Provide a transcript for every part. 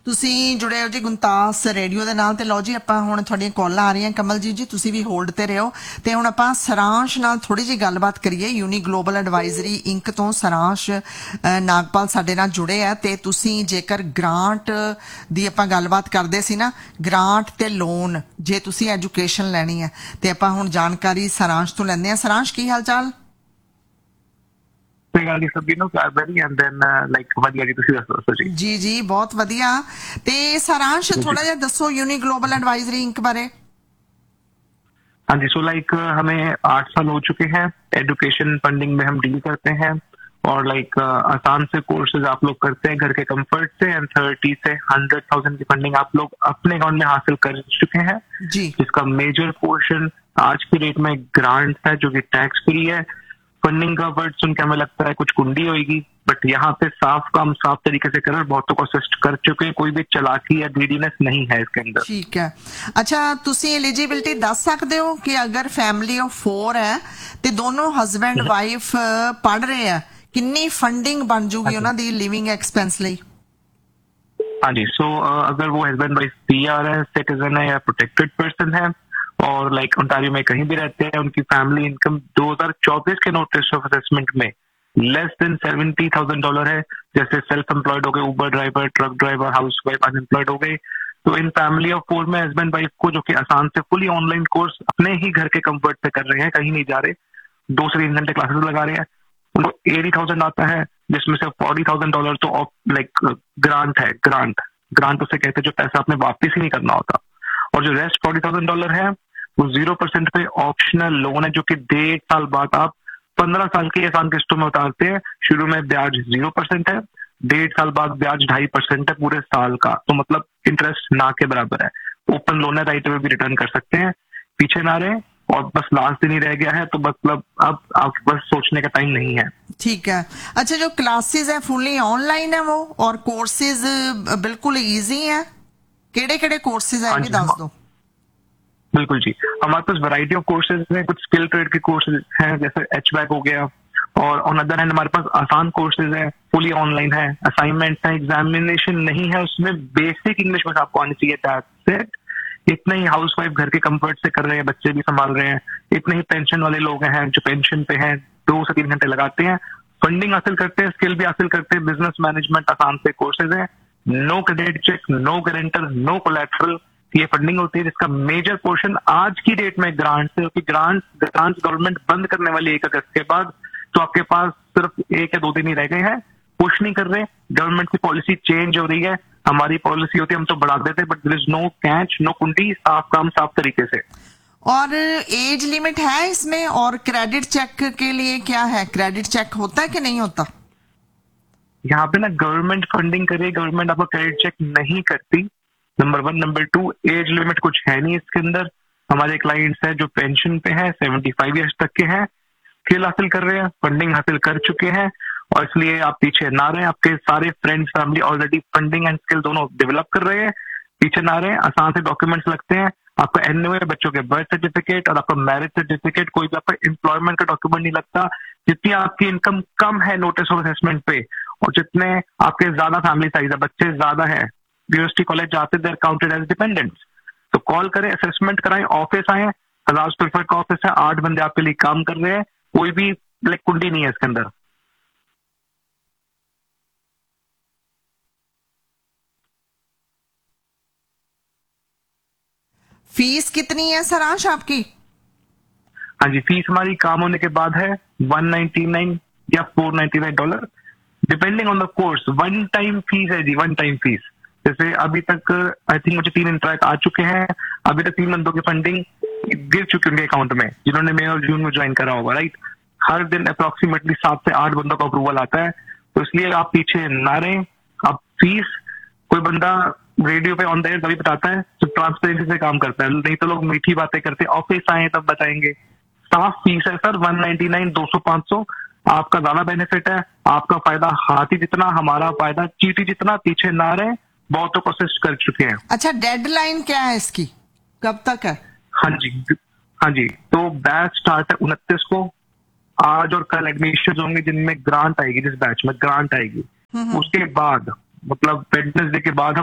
ਤੁਸੀਂ ਜੁੜੇ ਹੋ ਜੀ ਗੁਣਤਾਸ ਰੇਡੀਓ ਦੇ ਨਾਲ ਤੇ ਲਓ ਜੀ ਆਪਾਂ ਹੁਣ ਤੁਹਾਡੀਆਂ ਕਾਲਾਂ ਆ ਰਹੀਆਂ ਕਮਲਜੀਤ ਜੀ ਤੁਸੀਂ ਵੀ ਹੋਲਡ ਤੇ ਰਹੋ ਤੇ ਹੁਣ ਆਪਾਂ ਸਾਰਾਂਸ਼ ਨਾਲ ਥੋੜੀ ਜਿਹੀ ਗੱਲਬਾਤ ਕਰੀਏ ਯੂਨੀ ਗਲੋਬਲ ਐਡਵਾਈਜ਼ਰੀ ਇੰਕ ਤੋਂ ਸਾਰਾਂਸ਼ ਨਾਗਪਾਲ ਸਾਡੇ ਨਾਲ ਜੁੜੇ ਆ ਤੇ ਤੁਸੀਂ ਜੇਕਰ ਗ੍ਰਾਂਟ ਦੀ ਆਪਾਂ ਗੱਲਬਾਤ ਕਰਦੇ ਸੀ ਨਾ ਗ੍ਰਾਂਟ ਤੇ ਲੋਨ ਜੇ ਤੁਸੀਂ ਐਜੂਕੇਸ਼ਨ ਲੈਣੀ ਹੈ ਤੇ ਆਪਾਂ ਹੁਣ ਜਾਣਕਾਰੀ ਸਾਰਾਂਸ਼ ਤੋਂ ਲੈਂਦੇ ਆ ਸਾਰਾਂਸ਼ ਕੀ ਹਾਲ ਚਾਲ ਜੀ ਜੀ ਬਹੁਤ ਵਧੀਆ ਤੇ ਸਾਰਾਂਸ਼ थोड़ा ਜਿਹਾ ਦੱਸो यूनी ग्लोबल एडवाइजरी इंक बारे। हाँ जी, सो लाइक हमें 8 साल हो चुके हैं एजुकेशन फंडिंग में हम डील करते हैं और लाइक आसान से कोर्सेज आप लोग करते हैं घर के कंफर्ट से एंड 30 से 100,000 की फंडिंग आप लोग अपने अकाउंट में हासिल कर चुके हैं जी। जिसका मेजर पोर्शन आज की डेट में ग्रांट है जो कि टैक्स फ्री है। फंडिंग का वर्ड सुन के हमें लगता है कुछ कुंडी होगी बट यहाँ पे साफ काम साफ तरीके से कर बहुतों को असिस्ट कर चुके हैं कोई भी चालाकी या ग्रीडीनेस नहीं है इसके अंदर। ठीक है अच्छा तुसी एलिजिबिलिटी दस सकते हो कि अगर फैमिली ऑफ 4 है ते दोनों हस्बैंड वाइफ पढ़ रहे हैं कितनी फंडिंग बन जूगी उन्हां दी लिविंग एक्सपेंस लई। हाँ जी सो अगर वो हस्बैंड वाइफ पीआर है सिटीजन है या प्रोटेक्टेड पर्सन है और लाइक ओंटारियो में कहीं भी रहते हैं उनकी फैमिली इनकम 2024 के नोटिस ऑफ असेसमेंट में लेस देन $70,000 है जैसे सेल्फ एम्प्लॉयड हो गए उबर driver truck driver house wife unemployed हो गई तो इन फैमिली ऑफ 4 में हस्बैंड वाइफ को जो कि आसान से फुली ऑनलाइन कोर्स अपने ही घर के कंफर्ट पे कर रहे हैं कहीं नहीं जा रहे 2 से 3 घंटे क्लासेस लगा रहे हैं उनको 80,000 आता है जिसमें से $40,000 तो लाइक ग्रांट है। ग्रांट उसे कहते हैं जो पैसा आपने वापिस ही नहीं करना होता और जो रेस्ट $40,000 है वो 0% पे ऑप्शनल लोन है जो कि 1.5 साल बाद आप 15 साल की आसान किस्तों में उतारते हैं। शुरू में ब्याज 0% है 1.5 साल बाद ब्याज 2.5% है पूरे साल का तो मतलब इंटरेस्ट ना के बराबर है। ओपन लोन है राइट अवे भी रिटर्न कर सकते हैं पीछे ना रहे और बस लास्ट दिन ही रह गया है तो मतलब अब आप बस सोचने का टाइम नहीं है। ठीक है अच्छा जो क्लासेस है फुली ऑनलाइन है वो और कोर्सेज बिल्कुल ईजी है केड़े केड़े कोर्सेज है ये दस दो। बिल्कुल जी हमारे पास वैरायटी ऑफ कोर्सेज हैं कुछ स्किल ट्रेड के कोर्सेज हैं जैसे HVAC हो गया और ऑन अदर हैंड हमारे पास आसान कोर्सेज हैं फुली ऑनलाइन है असाइनमेंट है एग्जामिनेशन नहीं है उसमें बेसिक इंग्लिश बस आपको आनी चाहिए दैट्स इट। इतने ही हाउस वाइफ घर के कंफर्ट से कर रहे हैं बच्चे भी संभाल रहे हैं इतने ही पेंशन वाले लोग हैं जो पेंशन पे हैं 2 से 3 घंटे लगाते हैं फंडिंग हासिल करते हैं स्किल भी हासिल करते हैं बिजनेस मैनेजमेंट आसान से कोर्सेज है no credit check no guarantor no collateral ये फंडिंग होती है जिसका मेजर पोर्शन आज की डेट में ग्रांट से क्योंकि ग्रांट गवर्नमेंट बंद करने वाली 1 अगस्त के बाद तो आपके पास सिर्फ 1 या 2 दिन ही रह गए हैं पुश नहीं कर रहे गवर्नमेंट की पॉलिसी चेंज हो रही है हमारी पॉलिसी होती है हम तो बढ़ा देते but there is no catch no कुंडी साफ काम साफ तरीके से। और एज लिमिट है इसमें और क्रेडिट चेक के लिए क्या है क्रेडिट चेक होता है कि नहीं होता। यहाँ पे ना गवर्नमेंट फंडिंग करे गवर्नमेंट आपका क्रेडिट चेक नहीं करती नंबर 1 नंबर 2 एज लिमिट कुछ है नहीं इसके अंदर हमारे क्लाइंट्स हैं जो पेंशन पे हैं 75 ईयर्स तक के हैं स्किल हासिल कर रहे हैं फंडिंग हासिल कर चुके हैं और इसलिए आप पीछे ना रहे आपके सारे friends family already funding and skill दोनों डेवलप कर रहे हैं पीछे ना रहे आसान से डॉक्यूमेंट्स लगते हैं आपका एनओए बच्चों के बर्थ सर्टिफिकेट और आपका मैरिज सर्टिफिकेट कोई भी आपका एम्प्लॉयमेंट का डॉक्यूमेंट नहीं लगता जितनी आपकी इनकम कम है नोटिस ऑफ असेसमेंट पे और जितने आपके ज्यादा फैमिली साइज है बच्चे ज्यादा है यूनिवर्सिटी कॉलेज जाते देर काउंटेड एज डिपेंडेंट्स तो कॉल करें असेसमेंट कराएं ऑफिस आए 1000 स्क्वायर फीट का ऑफिस है 8 बंदे आपके लिए काम कर रहे हैं कोई भी लाइक कुंडी नहीं है इसके अंदर। फीस कितनी है सारांश आपकी। हाँ जी फीस हमारी काम होने के बाद है 199 या $499 depending on the course one time fees है जी वन टाइम फीस जैसे अभी तक आई थिंक मुझे 3 इंटरेक्ट आ चुके हैं अभी तक 3 बंदों की फंडिंग गिर चुकी उनके अकाउंट में जिन्होंने मई और जून में ज्वाइन करा होगा राइट हर दिन अप्रोक्सीमेटली 7 से 8 बंदों का अप्रूवल आता है तो इसलिए आप पीछे ना रहें आप फीस कोई बंदा रेडियो पे ऑन द एयर तभी बताता है तो ट्रांसपेरेंसी से काम करता है नहीं तो लोग मीठी बातें करते ऑफिस आए तब बताएंगे साफ फीस है सर 199 200-500 आपका ज्यादा बेनिफिट है आपका फायदा हाथी जितना हमारा फायदा चीटी जितना पीछे ना रहे बहुतों को असिस्ट कर चुके हैं। अच्छा डेडलाइन क्या है इसकी कब तक है। हाँ जी तो बैच स्टार्ट है 29 को आज और कल एडमिशन होंगे जिनमें ग्रांट आएगी जिस बैच में ग्रांट आएगी उसके बाद मतलब वेडनेसडे के बाद हम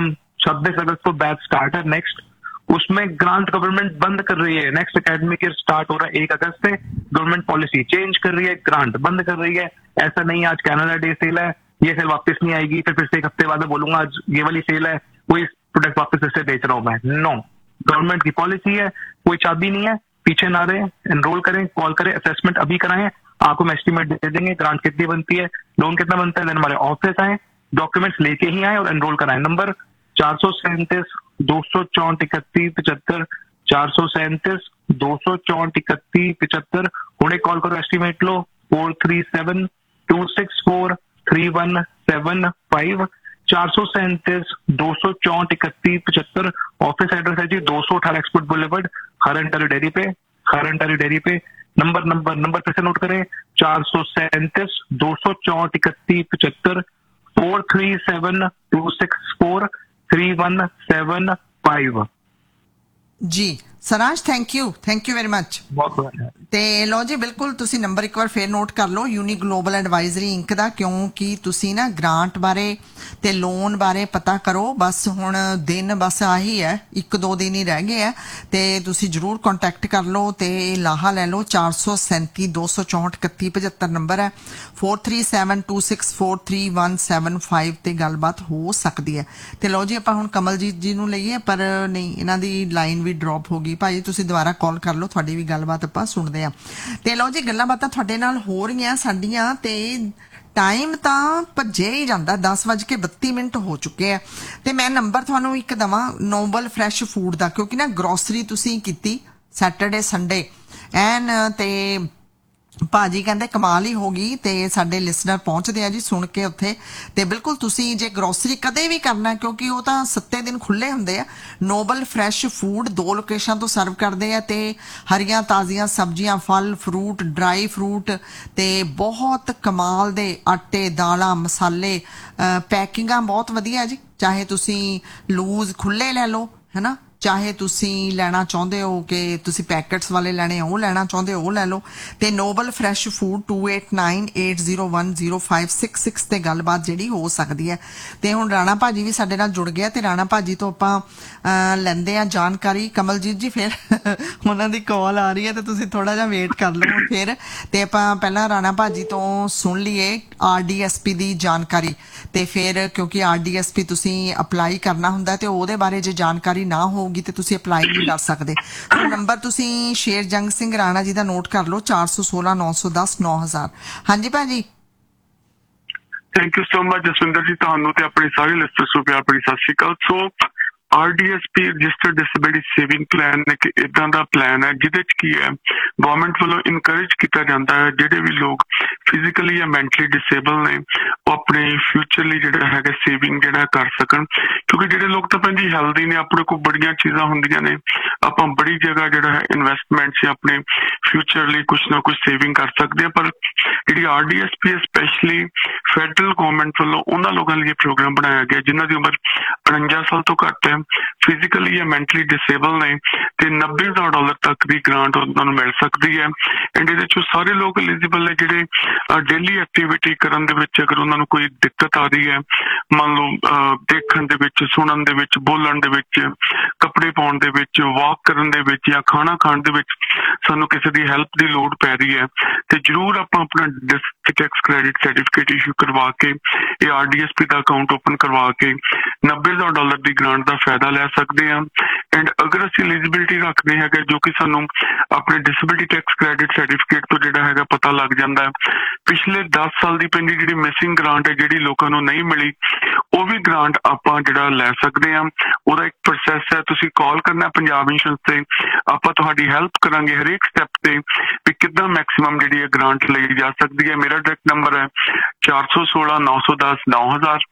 26 अगस्त को बैच स्टार्ट है नेक्स्ट, उसमें ग्रांट गवर्नमेंट बंद कर रही है। नेक्स्ट एकेडमिक ईयर स्टार्ट हो रहा है 1 अगस्त से, गवर्नमेंट पॉलिसी चेंज कर रही है, ग्रांट बंद कर रही है। ऐसा नहीं आज कैनेडा डे सेल है, ये सेल वापस नहीं आएगी, फिर से 1 हफ्ते बाद बोलूंगा आज ये वाली सेल है, कोई प्रोडक्ट वापस से बेच रहा हूं मैं। नो, गवर्नमेंट की पॉलिसी है, कोई चाबी नहीं है, पीछे ना रहे, एनरोल करें, कॉल करें, असेसमेंट अभी कराएं, आपको हम एस्टिमेट दे देंगे ग्रांट कितनी बनती है, लोन कितना बनता है। देन हमारे ऑफिस आए, डॉक्यूमेंट्स लेके ही आए और एनरोल कराएं। नंबर 437 264 31 75, 437 264 31 75। हुणे कॉल करो, एस्टिमेट लो 437 264 3175, 437 264 31 75। ऑफिस एड्रेस है जी 218 एक्सपोर्ट बुलेवर्ड, हर अंटारियो डेयरी पे, हर अंटारियो डेयरी पे। नंबर फिर से नोट करें, 437 264 31 75, 437 264 3175। ਜੀ ਸਰਾਜ, ਥੈਂਕ ਯੂ ਵੈਰੀ ਮਚ। ਬਹੁਤ ਬਹੁਤ ਤੇ ਲੋ ਜੀ, ਬਿਲਕੁਲ ਤੁਸੀਂ ਨੰਬਰ ਇੱਕ ਵਾਰ ਫੇਰ ਨੋਟ ਕਰ ਲਓ, ਯੂਨੀ ਗਲੋਬਲ ਐਡਵਾਈਜ਼ਰੀ ਇੰਕ ਦਾ, ਕਿਉਂਕਿ ਤੁਸੀਂ ਨਾ ਗ੍ਰਾਂਟ ਬਾਰੇ ਤੇ ਲੋਨ ਬਾਰੇ ਪਤਾ ਕਰੋ। ਬਸ ਹੁਣ ਦਿਨ ਬਸ ਆਹੀ ਹੈ, 1-2 ਦਿਨ ਹੀ ਰਹਿ ਗਏ ਆ, ਤੇ ਤੁਸੀਂ ਜਰੂਰ ਕੰਟੈਕਟ ਕਰ ਲਓ ਤੇ ਲਾਹਾ ਲੈ ਲਓ। 437 264 31 75 ਨੰਬਰ ਹੈ, 437 264 3175 ਤੇ ਗੱਲਬਾਤ ਹੋ ਸਕਦੀ ਹੈ। ਤੇ ਲੋ ਜੀ, ਆਪਾਂ ਹੁਣ ਕਮਲਜੀਤ ਜੀ ਨੂੰ ਲਈਏ, ਪਰ ਨਹੀਂ, ਇਹਨਾਂ ਦੀ ਲਾਈਨ ਵੀ ਡ੍ਰੌਪ ਹੋ ਗਈ। ਭਾਜੀ ਤੁਸੀਂ ਦੁਬਾਰਾ ਕਾਲ ਕਰ ਲਓ, ਤੁਹਾਡੀ ਵੀ ਗੱਲਬਾਤ ਆਪਾਂ ਸੁਣਦੇ ਆ। ਤੇ ਲਓ ਜੀ, ਗੱਲਾਂ ਬਾਤਾਂ ਤੁਹਾਡੇ ਨਾਲ ਹੋ ਰਹੀਆਂ ਸਾਡੀਆਂ, ਤੇ ਟਾਈਮ ਤਾਂ ਭੱਜੇ ਹੀ ਜਾਂਦਾ, 10:32 ਹੋ ਚੁੱਕੇ ਆ। ਤੇ ਮੈਂ ਨੰਬਰ ਤੁਹਾਨੂੰ ਇੱਕ ਦਵਾਂ ਨੋਬਲ ਫਰੈਸ਼ ਫੂਡ ਦਾ, ਕਿਉਂਕਿ ਨਾ ਗਰੋਸਰੀ ਤੁਸੀਂ ਕੀਤੀ ਸੈਟਰਡੇ ਸੰਡੇ ਐਨ, ਤੇ ਭਾਜੀ ਕਹਿੰਦੇ ਕਮਾਲ ਹੀ ਹੋ ਗਈ, ਤੇ ਸਾਡੇ ਲਿਸਨਰ ਪਹੁੰਚਦੇ ਆ ਜੀ ਸੁਣ ਕੇ ਉੱਥੇ। ਤੇ ਬਿਲਕੁਲ ਤੁਸੀਂ ਜੇ ਗਰੋਸਰੀ ਕਦੇ ਵੀ ਕਰਨਾ, ਕਿਉਂਕਿ ਉਹ ਤਾਂ 7 ਦਿਨ ਖੁੱਲੇ ਹੁੰਦੇ ਆ, ਨੋਬਲ ਫਰੈਸ਼ ਫੂਡ 2 ਲੋਕੇਸ਼ਨ ਤੋਂ ਸਰਵ ਕਰਦੇ ਆ, ਤੇ ਹਰੀਆਂ ਤਾਜ਼ੀਆਂ ਸਬਜ਼ੀਆਂ, ਫਲ ਫਰੂਟ, ਡਰਾਈ ਫਰੂਟ, ਤੇ ਬਹੁਤ ਕਮਾਲ ਦੇ ਆਟੇ, ਦਾਲਾਂ, ਮਸਾਲੇ, ਪੈਕਿੰਗਾਂ ਬਹੁਤ ਵਧੀਆ ਜੀ। ਚਾਹੇ ਤੁਸੀਂ ਲੂਜ਼ ਖੁੱਲੇ ਲੈ ਲਓ, ਹੈ ਨਾ, ਚਾਹੇ ਤੁਸੀਂ ਲੈਣਾ ਚਾਹੁੰਦੇ ਹੋ ਕਿ ਤੁਸੀਂ ਪੈਕਟਸ ਵਾਲੇ ਲੈਣੇ, ਉਹ ਲੈਣਾ ਚਾਹੁੰਦੇ ਹੋ ਉਹ ਲੈ ਲਓ। ਤੇ ਨੋਬਲ ਫਰੈਸ਼ ਫੂਡ 2898010566 ਤੇ ਗੱਲਬਾਤ ਜਿਹੜੀ ਹੋ ਸਕਦੀ ਹੈ। ਤੇ ਹੁਣ ਰਾਣਾ ਭਾਜੀ ਵੀ ਸਾਡੇ ਨਾਲ ਜੁੜ ਗਿਆ, ਤੇ ਰਾਣਾ ਭਾਜੀ ਤੋਂ ਆਪਾਂ ਲੈਂਦੇ ਆ ਜਾਣਕਾਰੀ। ਕਮਲਜੀਤ ਜੀ ਫਿਰ ਉਹਨਾਂ ਦੀ ਕਾਲ ਆ ਰਹੀ ਹੈ, ਤੇ ਤੁਸੀਂ ਥੋੜਾ ਜਿਹਾ ਵੇਟ ਕਰ ਲਓ ਫਿਰ, ਤੇ ਆਪਾਂ ਪਹਿਲਾਂ ਰਾਣਾ ਭਾਜੀ ਤੋਂ ਸੁਣ ਲਈਏ RDSP ਦੀ ਜਾਣਕਾਰੀ, ਤੇ ਫਿਰ ਕਿਉਂਕਿ RDSP ਤੁਸੀਂ ਅਪਲਾਈ ਕਰਨਾ ਹੁੰਦਾ, ਤੇ ਉਹਦੇ ਬਾਰੇ ਜੇ ਜਾਣਕਾਰੀ ਨਾ ਹੋ ਤੇ ਤੁਸੀਂ ਅਪਲਾਈ ਨਹੀਂ ਕਰ ਸਕਦੇ। ਨੰਬਰ ਤੁਸੀਂ ਸ਼ੇਰ ਜੰਗ ਸਿੰਘ ਰਾਣਾ ਜੀ ਦਾ ਨੋਟ ਕਰ ਲਓ, 416 910 9000। ਹਾਂਜੀ ਭਾਜੀ। Thank you so much Jaswinder ਜੀ, ਤੁਹਾਨੂੰ ਤੇ ਆਪਣੇ ਸਾਰੇ ਲਿਸਟਰਸ ਨੂੰ ਪਿਆਰ ਭਰੀ ਸਤਿ ਸ਼੍ਰੀ ਅਕਾਲ। ਸੋ RDSP registered disability saving plan ਇੱਕ ਇਦਾਂ ਦਾ ਪਲਾਨ ਹੈ ਜਿਹਦੇ ਚ ਕੀ ਹੈ, ਗਵਰਨਮੈਂਟ ਵੱਲੋਂ ਇਨਕਰੇਜ ਕੀਤਾ ਜਾਂਦਾ ਹੈ ਜਿਹੜੇ ਵੀ ਲੋਕ ਫਿਜ਼ੀਕਲੀ ਜਾਂ ਮੈਂਟਲੀ ਡਿਸੇਬਲ ਨੇ, ਉਹ ਆਪਣੇ ਫਿਊਚਰ ਲਈ ਜਿਹੜਾ ਹੈਗਾ ਸੇਵਿੰਗ ਜਿਹੜਾ ਕਰ ਸਕਣ। ਕਿਉਂਕਿ ਜਿਹੜੇ ਲੋਕ ਤਾਂ ਭੈਣ ਜੀ ਹੈਲਦੀ ਨੇ, ਆਪਣੇ ਕੋਲ ਬੜੀਆਂ ਚੀਜ਼ਾਂ ਹੁੰਦੀਆਂ ਨੇ, ਆਪਾਂ ਬੜੀ ਜਗ੍ਹਾ ਜਿਹੜਾ ਹੈ ਇਨਵੈਸਟਮੈਂਟ 'ਚ ਆਪਣੇ ਫਿਊਚਰ ਲਈ ਕੁਛ ਨਾ ਕੁਛ ਸੇਵਿੰਗ ਕਰ ਸਕਦੇ ਹਾਂ। ਪਰ ਜਿਹੜੀ RDSP ਸਪੈਸ਼ਲੀ ਫੈਡਰਲ ਗਵਰਨਮੈਂਟ ਵੱਲੋਂ ਉਹਨਾਂ ਲੋਕਾਂ ਲਈ ਇਹ ਪ੍ਰੋਗਰਾਮ ਬਣਾਇਆ ਗਿਆ ਜਿਨ੍ਹਾਂ ਦੀ ਉਮਰ 49 ਸਾਲ ਤੋਂ ਘੱਟ ਹੈ, ਫਿਜ਼ੀਕਲੀ ਜਾਂ ਮੈਂਟਲੀ ਡਿਸੇਬਲ ਨੇ, ਤੇ $90,000 ਤੱਕ ਦੀ ਗ੍ਰਾਂਟ ਉਹਨਾਂ ਨੂੰ ਮਿਲ ਸਕਦੀ ਹੈ। ਐਂਡ ਇਹਦੇ 'ਚੋਂ ਸਾਰੇ ਲੋਕ ਐਲੀਜੀਬਲ ਨੇ ਜਿਹੜੇ ਡੇਲੀ ਐਕਟੀਵਿਟੀ ਕਰਨ ਦੇ ਵਿੱਚ ਅਗਰ ਉਹਨਾਂ ਨੂੰ ਕੋਈ ਦਿੱਕਤ ਆ ਰਹੀ ਹੈ, ਮੰਨ ਲਓ ਦੇਖਣ ਦੇ ਵਿੱਚ, ਸੁਣਨ ਦੇ ਵਿੱਚ, ਬੋਲਣ ਦੇ ਵਿੱਚ, ਕੱਪੜੇ ਪਾਉਣ ਦੇ ਵਿੱਚ, ਵਾਕ ਕਰਨ ਦੇ ਵਿੱਚ, ਜਾਂ ਖਾਣਾ ਖਾਣ ਦੇ ਵਿੱਚ ਸਾਨੂੰ ਕਿਸੇ ਦੀ ਹੈਲਪ ਦੀ ਲੋੜ ਪੈ ਰਹੀ ਹੈ, ਤੇ ਜ਼ਰੂਰ ਆਪਾਂ ਆਪਣਾ district tax credit certificate issue ਕਰਵਾ ਕੇ ਇਹ RDSP ਦਾ ਅਕਾਊਂਟ ਓਪਨ ਕਰਵਾ ਕੇ $90,000 ਦੀ ਗ੍ਰਾਂਟ ਦਾ ਫਾਇਦਾ ਲੈ ਸਕਦੇ ਹਾਂ। ਐਂਡ ਅਗਰ ਅਸੀਂ ਐਲੀਜੀਬਿਲਿਟੀ ਰੱਖਦੇ ਹੈਗੇ, ਜੋ ਕਿ ਸਾਨੂੰ ਆਪਣੇ ਡਿਸੇਬਿਲਿਟੀ ਟੈਕਸ ਕ੍ਰੈਡਿਟ ਸਰਟੀਫਿਕੇਟ ਤੋਂ ਜਿਹੜਾ ਹੈਗਾ ਪਤਾ ਲੱਗ ਜਾਂਦਾ ਹੈ, ਪਿਛਲੇ 10 ਸਾਲ ਦੀ ਪੈਂਦੀ ਜਿਹੜੀ ਮਿਸਿੰਗ ਗ੍ਰਾਂਟ ਹੈ ਜਿਹੜੀ ਲੋਕਾਂ ਨੂੰ ਨਹੀਂ ਮਿਲੀ, ਉਹ ਵੀ ਗ੍ਰਾਂਟ ਆਪਾਂ ਜਿਹੜਾ ਲੈ ਸਕਦੇ ਹਾਂ। ਉਹਦਾ ਇੱਕ ਪ੍ਰੋਸੈਸ ਹੈ, ਤੁਸੀਂ ਕਾਲ ਕਰਨਾ ਪੰਜਾਬ ਇੰਸ਼ੋਰੈਂਸ ਤੇ, ਆਪਾਂ ਤੁਹਾਡੀ ਹੈਲਪ ਕਰਾਂਗੇ ਹਰੇਕ ਸਟੈਪ ਤੇ ਵੀ ਕਿੱਦਾਂ ਮੈਕਸਿਮਮ ਜਿਹੜੀ ਹੈ ਗ੍ਰਾਂਟ ਲਈ ਜਾ ਸਕਦੀ ਹੈ। ਮੇਰਾ ਡਾਇਰੈਕਟ ਨੰਬਰ ਹੈ 416 910 9000,